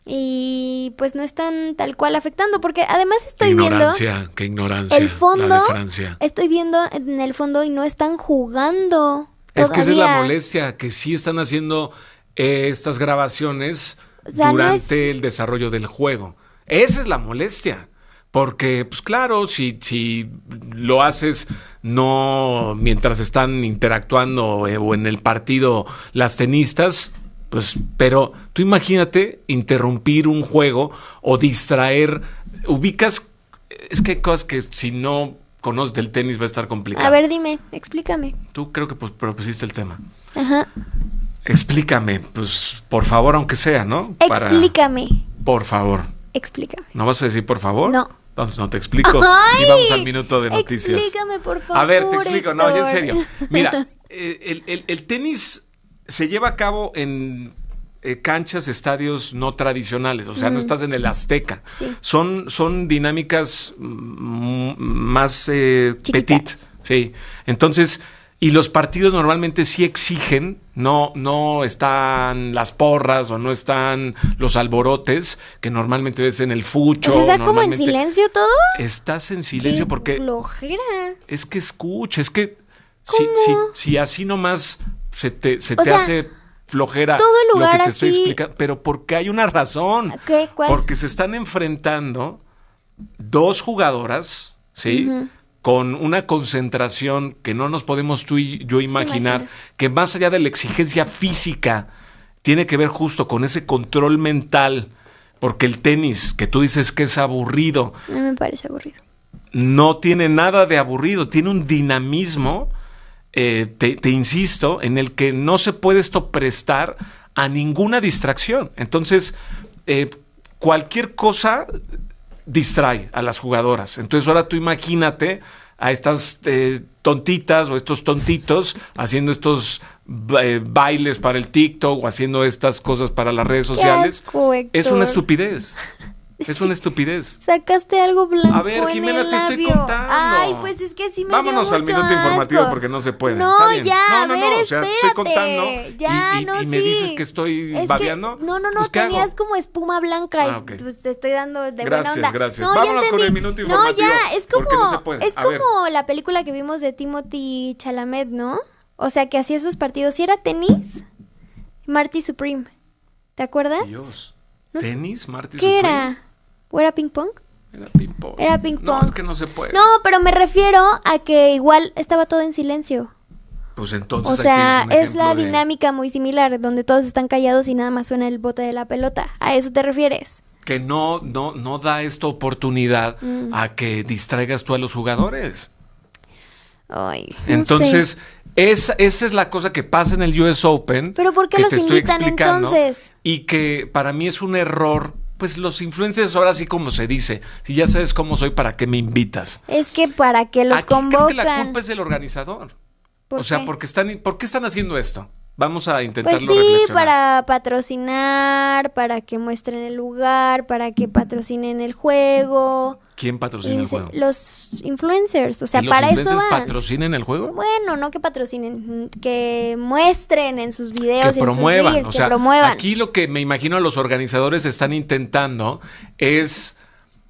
Speaker 3: y pues no están tal cual afectando, porque además
Speaker 5: Qué
Speaker 3: estoy viendo,
Speaker 5: ignorancia, qué ignorancia.
Speaker 3: el fondo,
Speaker 5: la de Francia.
Speaker 3: estoy viendo en el fondo y no están jugando.
Speaker 5: Es que esa es la
Speaker 3: todavía.
Speaker 5: molestia, que sí están haciendo eh, estas grabaciones
Speaker 3: O sea, no
Speaker 5: durante
Speaker 3: es-
Speaker 5: el desarrollo del juego. Esa es la molestia. Porque, pues claro, si, si lo haces no mientras están interactuando eh, o en el partido las tenistas, pues, pero tú imagínate interrumpir un juego o distraer, ubicas, es que hay cosas que si no conoces del tenis va a estar complicado.
Speaker 3: A ver, dime, explícame.
Speaker 5: Tú creo que pues, propusiste el tema.
Speaker 3: Ajá.
Speaker 5: Explícame, pues, por favor, aunque sea, ¿no? Para-
Speaker 3: Explícame.
Speaker 5: Por favor.
Speaker 3: Explícame.
Speaker 5: ¿No vas a decir por favor?
Speaker 3: No.
Speaker 5: Entonces no te explico.
Speaker 3: ¡Ay!
Speaker 5: Y vamos al minuto de noticias.
Speaker 3: Explícame, por favor.
Speaker 5: A ver, te explico. No, ya en
Speaker 3: Héctor.
Speaker 5: serio. Mira, eh, el, el- el tenis se lleva a cabo en eh, canchas, estadios no tradicionales, o sea, mm. no estás en el Azteca.
Speaker 3: Sí.
Speaker 5: Son, son dinámicas mm, más eh, petit, sí. Entonces, y los partidos normalmente sí exigen, no, no están las porras o no están los alborotes que normalmente ves en el fucho.
Speaker 3: ¿O sea, ¿está como en silencio todo?
Speaker 5: Estás en silencio
Speaker 3: ¡Qué
Speaker 5: porque...
Speaker 3: flojera!
Speaker 5: Es que escucha, es que
Speaker 3: ¿Cómo?
Speaker 5: si, si, si así nomás se te, se te
Speaker 3: sea,
Speaker 5: hace flojera
Speaker 3: todo el lugar
Speaker 5: lo que te estoy
Speaker 3: así...
Speaker 5: explicando, pero porque hay una razón.
Speaker 3: ¿Qué? ¿Cuál?
Speaker 5: Porque se están enfrentando dos jugadoras, ¿sí? Uh-huh. Con una concentración que no nos podemos tú y yo imaginar, sí, que más allá de la exigencia física, tiene que ver justo con ese control mental, porque el tenis, que tú dices que es aburrido.
Speaker 3: No me parece aburrido.
Speaker 5: No tiene nada de aburrido, tiene un dinamismo, eh, te, te insisto, en el que no se puede esto prestar a ninguna distracción. Entonces, eh, cualquier cosa distrae a las jugadoras. Entonces ahora tú imagínate a estas eh, tontitas o estos tontitos haciendo estos eh, bailes para el TikTok o haciendo estas cosas para las redes sociales.
Speaker 3: Qué asco, Héctor.
Speaker 5: Es una estupidez. Es una estupidez.
Speaker 3: Sacaste algo blanco.
Speaker 5: A ver, Jimena,
Speaker 3: en el
Speaker 5: te estoy
Speaker 3: labio.
Speaker 5: contando.
Speaker 3: Ay, pues es que sí me
Speaker 5: Vámonos
Speaker 3: dio
Speaker 5: al
Speaker 3: mucho
Speaker 5: minuto
Speaker 3: asco.
Speaker 5: informativo porque no se puede.
Speaker 3: No,
Speaker 5: Está bien.
Speaker 3: ya,
Speaker 5: no, no,
Speaker 3: a
Speaker 5: no,
Speaker 3: ver,
Speaker 5: o sea,
Speaker 3: espérate.
Speaker 5: estoy contando
Speaker 3: Ya,
Speaker 5: y, y,
Speaker 3: no,
Speaker 5: y me
Speaker 3: sí.
Speaker 5: dices que estoy
Speaker 3: es
Speaker 5: babeando.
Speaker 3: Que, no, no, no,
Speaker 5: pues, ¿qué
Speaker 3: tenías
Speaker 5: hago?
Speaker 3: como espuma blanca.
Speaker 5: Ah,
Speaker 3: y
Speaker 5: okay.
Speaker 3: pues, te estoy dando de
Speaker 5: Gracias,
Speaker 3: buena onda.
Speaker 5: gracias.
Speaker 3: No,
Speaker 5: Vámonos
Speaker 3: ya
Speaker 5: con el
Speaker 3: entendí.
Speaker 5: minuto
Speaker 3: No,
Speaker 5: informativo.
Speaker 3: ya, es como,
Speaker 5: porque no se puede.
Speaker 3: es
Speaker 5: A
Speaker 3: como
Speaker 5: ver.
Speaker 3: la película que vimos de Timothy Chalamet, ¿no? O sea, que hacía esos partidos. ¿Sí era tenis? Marty Supreme. ¿Te acuerdas?
Speaker 5: Dios.
Speaker 3: ¿No?
Speaker 5: ¿Tenis, Marty
Speaker 3: ¿Qué
Speaker 5: Supreme?
Speaker 3: era? ¿O era ping pong?
Speaker 5: Era ping pong.
Speaker 3: Era ping pong.
Speaker 5: No, es que no se puede.
Speaker 3: No, pero me refiero a que igual estaba todo en silencio.
Speaker 5: Pues entonces
Speaker 3: O
Speaker 5: aquí
Speaker 3: sea,
Speaker 5: un
Speaker 3: es
Speaker 5: ejemplo
Speaker 3: la
Speaker 5: de-
Speaker 3: dinámica muy similar, donde todos están callados y nada más suena el bote de la pelota. ¿A eso te refieres?
Speaker 5: que no, no, no da esta oportunidad
Speaker 3: Mm.
Speaker 5: a que distraigas tú a los jugadores.
Speaker 3: Ay, no
Speaker 5: Entonces,
Speaker 3: sé.
Speaker 5: esa, esa es la cosa que pasa en el U S Open.
Speaker 3: ¿Pero por qué
Speaker 5: que
Speaker 3: los
Speaker 5: te estoy
Speaker 3: invitan
Speaker 5: explicando,
Speaker 3: entonces?
Speaker 5: Y que para mí es un error. Pues los influencers, ahora sí como se dice, si ya sabes cómo soy, ¿para qué me invitas?
Speaker 3: Es que para qué los
Speaker 5: Aquí creo
Speaker 3: convocan.
Speaker 5: que la culpa es del organizador.
Speaker 3: ¿Por
Speaker 5: O sea,
Speaker 3: qué?
Speaker 5: porque están, ¿por qué están haciendo esto? Vamos a intentarlo
Speaker 3: Pues sí,
Speaker 5: reflexionar.
Speaker 3: para patrocinar, para que muestren el lugar, para que patrocinen el juego.
Speaker 5: ¿Quién patrocina el
Speaker 3: Dice,
Speaker 5: juego?
Speaker 3: Los influencers, o sea,
Speaker 5: ¿Y los
Speaker 3: para eso
Speaker 5: influencers
Speaker 3: van.
Speaker 5: patrocinan el juego?
Speaker 3: Bueno, no que patrocinen, que muestren en sus videos,
Speaker 5: Que
Speaker 3: y en
Speaker 5: promuevan.
Speaker 3: sus reels,
Speaker 5: O
Speaker 3: que
Speaker 5: sea,
Speaker 3: promuevan.
Speaker 5: aquí lo que me imagino los organizadores están intentando es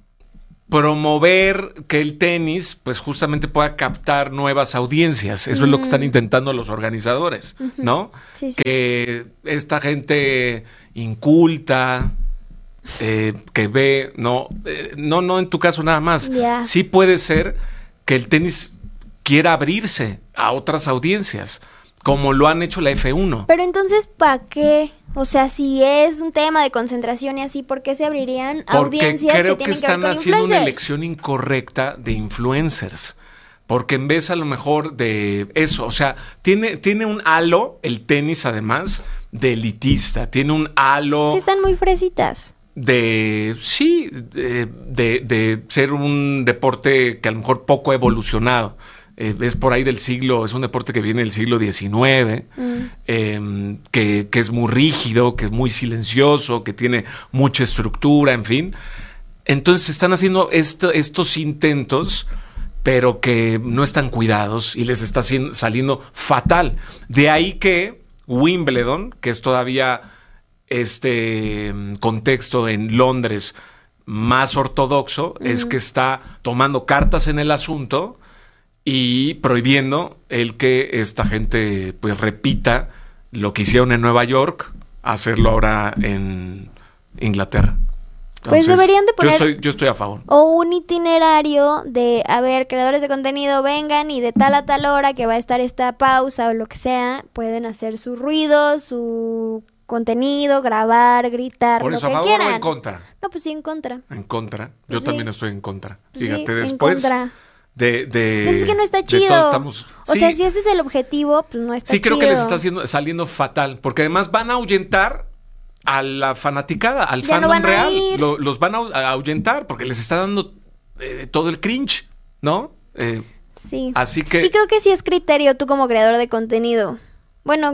Speaker 5: promover que el tenis, pues justamente pueda captar nuevas audiencias. Eso es lo que están intentando los organizadores,
Speaker 3: Ujú.
Speaker 5: ¿no?
Speaker 3: Sí, sí.
Speaker 5: Que esta gente inculta, eh, que ve, no, eh, no, no en tu caso nada más.
Speaker 3: Ya.
Speaker 5: Sí puede ser que el tenis quiera abrirse a otras audiencias, como lo han hecho la F uno.
Speaker 3: Pero entonces, ¿para qué? O sea, si es un tema de concentración y así, ¿por qué se abrirían
Speaker 5: Porque
Speaker 3: audiencias
Speaker 5: creo
Speaker 3: que
Speaker 5: que,
Speaker 3: tienen que ver
Speaker 5: están
Speaker 3: con
Speaker 5: haciendo una
Speaker 3: influencers?
Speaker 5: elección incorrecta de influencers. Porque en vez a lo mejor de eso, o sea, tiene, tiene un halo, el tenis además, de elitista. Tiene un halo
Speaker 3: Sí, están muy fresitas.
Speaker 5: de, sí, de, de, de ser un deporte que a lo mejor poco ha evolucionado. Eh, es por ahí del siglo, es un deporte que viene del siglo diecinueve,
Speaker 3: Mm.
Speaker 5: eh, que, que es muy rígido, que es muy silencioso, que tiene mucha estructura, en fin. Entonces están haciendo esto, estos intentos, pero que no están cuidados y les está haciendo- saliendo fatal. De ahí que Wimbledon, que es todavía este mm, contexto en Londres más ortodoxo, es que está tomando cartas en el asunto y prohibiendo el que esta gente pues repita lo que hicieron en Nueva York, hacerlo ahora en Inglaterra.
Speaker 3: Pues deberían de poner-
Speaker 5: Yo, soy, yo estoy a favor.
Speaker 3: O un itinerario de, a ver, creadores de contenido, vengan y de tal a tal hora que va a estar esta pausa o lo que sea, pueden hacer su ruido, su contenido, grabar, gritar,
Speaker 5: ¿Por
Speaker 3: lo
Speaker 5: eso a
Speaker 3: que
Speaker 5: favor
Speaker 3: quieran.
Speaker 5: o en contra?
Speaker 3: No, pues sí, en contra.
Speaker 5: En contra.
Speaker 3: Pues
Speaker 5: Yo
Speaker 3: sí.
Speaker 5: también estoy en contra.
Speaker 3: Pues sí,
Speaker 5: Fíjate,
Speaker 3: en
Speaker 5: después
Speaker 3: contra.
Speaker 5: de, de...
Speaker 3: Pues es que no está
Speaker 5: de
Speaker 3: chido.
Speaker 5: todo estamos-
Speaker 3: O
Speaker 5: Sí,
Speaker 3: sea, si ese es el objetivo, pues no está
Speaker 5: sí
Speaker 3: chido.
Speaker 5: creo que les está haciendo, saliendo fatal, porque además van a ahuyentar a la fanaticada, al
Speaker 3: Ya no
Speaker 5: fandom
Speaker 3: van a
Speaker 5: real.
Speaker 3: ir.
Speaker 5: Lo- los van a, a ahuyentar porque les está dando eh, todo el cringe, ¿no? Eh,
Speaker 3: Sí.
Speaker 5: así que...
Speaker 3: Y creo que sí es criterio tú como creador de contenido. Bueno,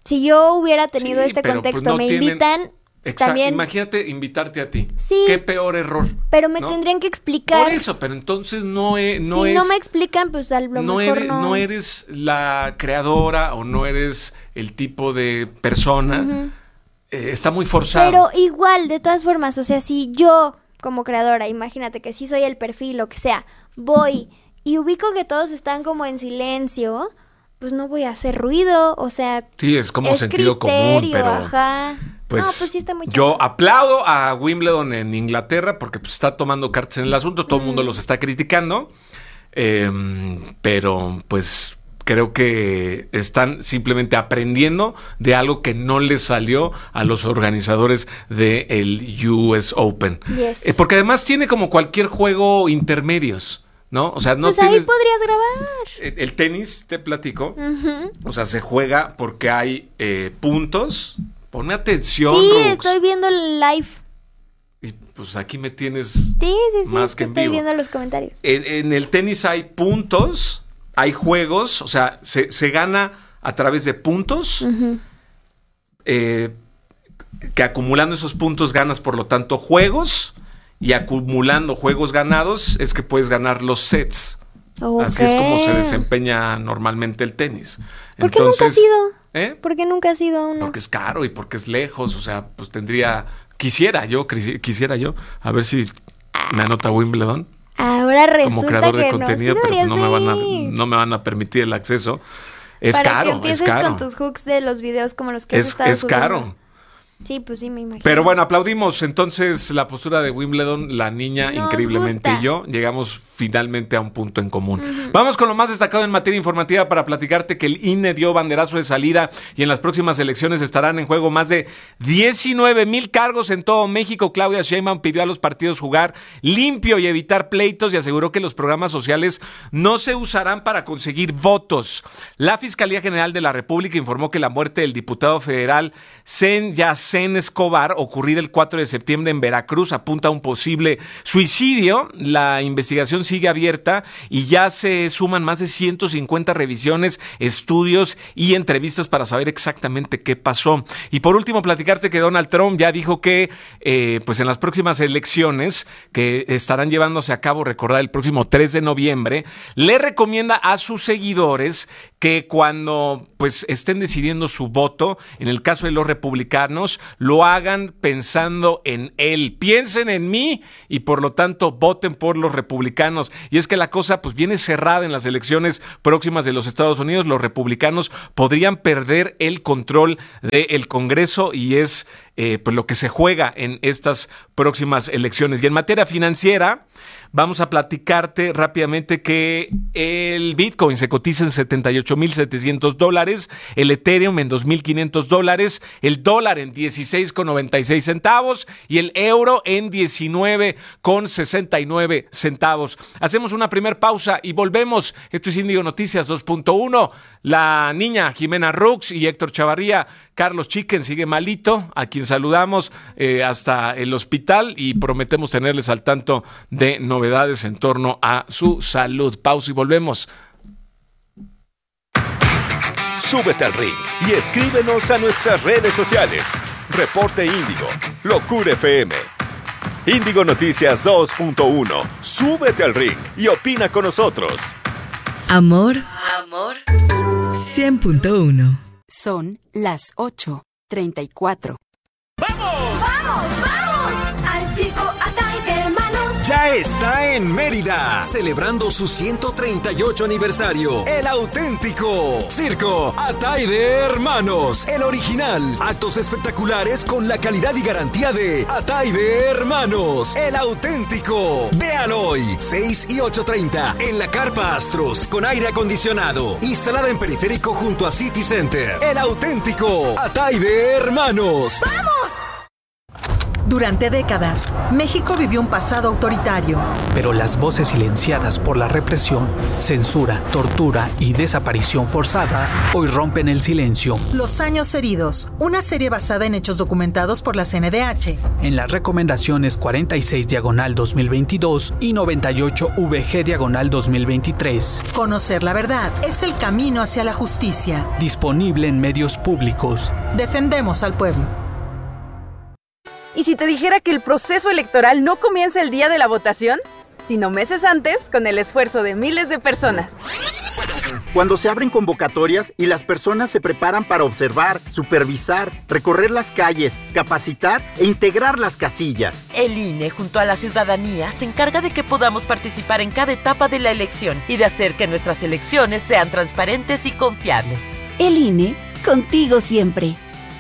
Speaker 3: Si yo hubiera tenido
Speaker 5: Sí,
Speaker 3: este
Speaker 5: pero,
Speaker 3: contexto,
Speaker 5: pues, no
Speaker 3: me
Speaker 5: tienen-
Speaker 3: invitan,
Speaker 5: Exacto.
Speaker 3: también...
Speaker 5: Imagínate invitarte a ti.
Speaker 3: Sí.
Speaker 5: Qué peor error.
Speaker 3: Pero me
Speaker 5: ¿no?
Speaker 3: tendrían que explicar.
Speaker 5: Por eso, pero entonces no, e- no
Speaker 3: si
Speaker 5: es...
Speaker 3: no me explican, pues a lo
Speaker 5: no
Speaker 3: mejor
Speaker 5: eres,
Speaker 3: no.
Speaker 5: no eres la creadora o no eres el tipo de persona.
Speaker 3: Ujú.
Speaker 5: Eh, está muy forzado.
Speaker 3: Pero igual, de todas formas, o sea, si yo como creadora, imagínate que sí soy el perfil, lo que sea, voy y ubico que todos están como en silencio, pues no voy a hacer ruido, o sea,
Speaker 5: Sí, es como
Speaker 3: es
Speaker 5: sentido común,
Speaker 3: criterio,
Speaker 5: pero
Speaker 3: ajá.
Speaker 5: pues,
Speaker 3: no, pues sí está muy
Speaker 5: yo
Speaker 3: chafa.
Speaker 5: aplaudo a Wimbledon en Inglaterra porque pues, está tomando cartas en el asunto, todo el mundo
Speaker 3: Mm.
Speaker 5: los está criticando, eh, pero pues creo que están simplemente aprendiendo de algo que no les salió a los organizadores del U S Open.
Speaker 3: Yes.
Speaker 5: Eh, porque además tiene como cualquier juego intermedios, ¿no? O sea, no
Speaker 3: Pues ahí
Speaker 5: tienes...
Speaker 3: podrías grabar.
Speaker 5: El, el tenis, te platico,
Speaker 3: Ujú.
Speaker 5: o sea, se juega porque hay eh, puntos. Ponme atención,
Speaker 3: Sí,
Speaker 5: Rux.
Speaker 3: estoy viendo el live.
Speaker 5: Y pues aquí me tienes
Speaker 3: Sí, sí, sí,
Speaker 5: más
Speaker 3: es
Speaker 5: que
Speaker 3: que
Speaker 5: en
Speaker 3: estoy
Speaker 5: vivo.
Speaker 3: viendo los comentarios.
Speaker 5: En, en el tenis hay puntos, hay juegos, o sea, se, se gana a través de puntos,
Speaker 3: Ujú.
Speaker 5: eh, que acumulando esos puntos ganas, por lo tanto, juegos, y acumulando juegos ganados es que puedes ganar los sets. Así es como se
Speaker 3: Ok.
Speaker 5: desempeña normalmente el tenis.
Speaker 3: ¿Por qué nunca has ido?
Speaker 5: ¿Eh?
Speaker 3: ¿Por qué nunca has ido a uno?
Speaker 5: Porque es caro y porque es lejos, o sea, pues tendría, quisiera yo, quisi- quisiera yo, a ver si me anota Wimbledon
Speaker 3: Ahora resulta
Speaker 5: como creador de
Speaker 3: que
Speaker 5: contenido,
Speaker 3: no, sí
Speaker 5: pero pues no me
Speaker 3: deberías
Speaker 5: van a,
Speaker 3: de ir.
Speaker 5: no me van a permitir el acceso. Es
Speaker 3: Para que
Speaker 5: caro, es
Speaker 3: empieces
Speaker 5: caro.
Speaker 3: con tus hooks de los videos como los que has
Speaker 5: Es,
Speaker 3: estado
Speaker 5: es
Speaker 3: subiendo.
Speaker 5: caro.
Speaker 3: Sí, pues sí, me imagino.
Speaker 5: Pero bueno, aplaudimos entonces la postura de Wimbledon, la niña
Speaker 3: Nos
Speaker 5: increíblemente
Speaker 3: gusta.
Speaker 5: y yo. Llegamos finalmente a un punto en común. Vamos con lo más destacado en materia informativa para platicarte que el I N E dio banderazo de salida y en las próximas elecciones estarán en juego más de diecinueve mil cargos en todo México. Claudia Sheinbaum pidió a los partidos jugar limpio y evitar pleitos y aseguró que los programas sociales no se usarán para conseguir votos. La Fiscalía General de la República informó que la muerte del diputado federal Zen Yacén Escobar, ocurrida el cuatro de septiembre en Veracruz, apunta a un posible suicidio. La investigación sigue abierta y ya se suman más de ciento cincuenta revisiones, estudios y entrevistas para saber exactamente qué pasó. Y por último, platicarte que Donald Trump ya dijo que eh, pues en las próximas elecciones que estarán llevándose a cabo, recordar, el próximo tres de noviembre, le recomienda a sus seguidores que cuando pues estén decidiendo su voto, en el caso de los republicanos, lo hagan pensando en él. Piensen en mí y por lo tanto voten por los republicanos. Y es que la cosa pues viene cerrada en las elecciones próximas de los Estados Unidos. Los republicanos podrían perder el control del Congreso y es eh, pues lo que se juega en estas próximas elecciones. Y en materia financiera, vamos a platicarte rápidamente que el Bitcoin se cotiza en setenta y ocho mil setecientos dólares, el Ethereum en dos mil quinientos dólares, el dólar en dieciséis con noventa y seis centavos y el euro en diecinueve con sesenta y nueve centavos. Hacemos una primer pausa y volvemos. Esto es Índigo Noticias dos punto uno. La niña Jimena Rux y Héctor Chavarría. Carlos Chicken sigue malito, a quien saludamos eh, hasta el hospital y prometemos tenerles al tanto de novedades en torno a su salud. Pausa y volvemos.
Speaker 4: Súbete al ring y escríbenos a nuestras redes sociales. Reporte Índigo, Locura F M. Índigo Noticias dos punto uno. Súbete al ring y opina con nosotros.
Speaker 6: Amor, amor, cien punto uno.
Speaker 7: Son las ocho treinta y cuatro.
Speaker 8: ¡Vamos, vamos! ¡Al circo Atay de Hermanos!
Speaker 9: Ya está en Mérida, celebrando su ciento treinta y ocho aniversario. El auténtico Circo Atay de Hermanos, el original. Actos espectaculares con la calidad y garantía de Atay de Hermanos, el auténtico. Vean hoy, seis y ocho treinta, en la Carpa Astros, con aire acondicionado, instalada en periférico junto a City Center. El auténtico Atay de Hermanos.
Speaker 8: ¡Vamos!
Speaker 10: Durante décadas, México vivió un pasado autoritario.
Speaker 11: Pero las voces silenciadas por la represión, censura, tortura y desaparición forzada hoy rompen el silencio.
Speaker 10: Los años heridos, una serie basada en hechos documentados por la C N D H.
Speaker 11: En las recomendaciones cuarenta y seis diagonal dos mil veintidós y noventa y ocho V G diagonal dos mil veintitrés.
Speaker 10: Conocer la verdad es el camino hacia la justicia.
Speaker 11: Disponible en medios públicos.
Speaker 10: Defendemos al pueblo.
Speaker 12: ¿Y si te dijera que el proceso electoral no comienza el día de la votación, sino meses antes con el esfuerzo de miles de personas?
Speaker 13: Cuando se abren convocatorias y las personas se preparan para observar, supervisar, recorrer las calles, capacitar e integrar las casillas.
Speaker 14: El I N E, junto a la ciudadanía, se encarga de que podamos participar en cada etapa de la elección y de hacer que nuestras elecciones sean transparentes y confiables.
Speaker 15: El I N E, contigo siempre.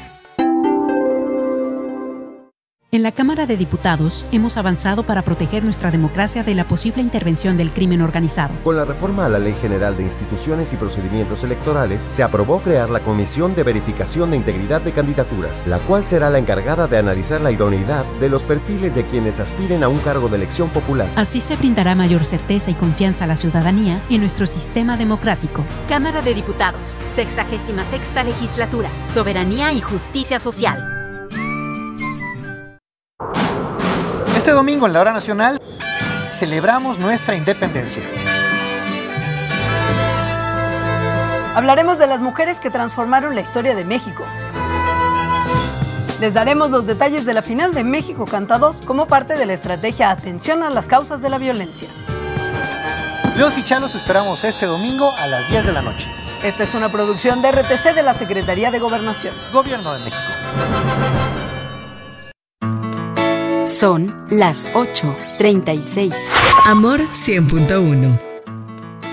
Speaker 16: En la Cámara de Diputados hemos avanzado para proteger nuestra democracia de la posible intervención del crimen organizado.
Speaker 17: Con la reforma a la Ley General de Instituciones y Procedimientos Electorales, se aprobó crear la Comisión de Verificación de Integridad de Candidaturas, la cual será la encargada de analizar la idoneidad de los perfiles de quienes aspiren a un cargo de elección popular.
Speaker 16: Así se brindará mayor certeza y confianza a la ciudadanía en nuestro sistema democrático.
Speaker 18: Cámara de Diputados, sexagésima sexta legislatura, soberanía y justicia social.
Speaker 1: Este domingo en la Hora Nacional celebramos nuestra independencia.
Speaker 19: Hablaremos de las mujeres que transformaron la historia de México. Les daremos los detalles de la final de México Canta dos como parte de la estrategia Atención a las causas de la violencia.
Speaker 1: Los y Chalos esperamos este domingo a las diez de la noche.
Speaker 19: Esta es una producción de R T C de la Secretaría de Gobernación.
Speaker 1: Gobierno de México.
Speaker 7: Son las ocho treinta y seis.
Speaker 6: Amor cien punto uno.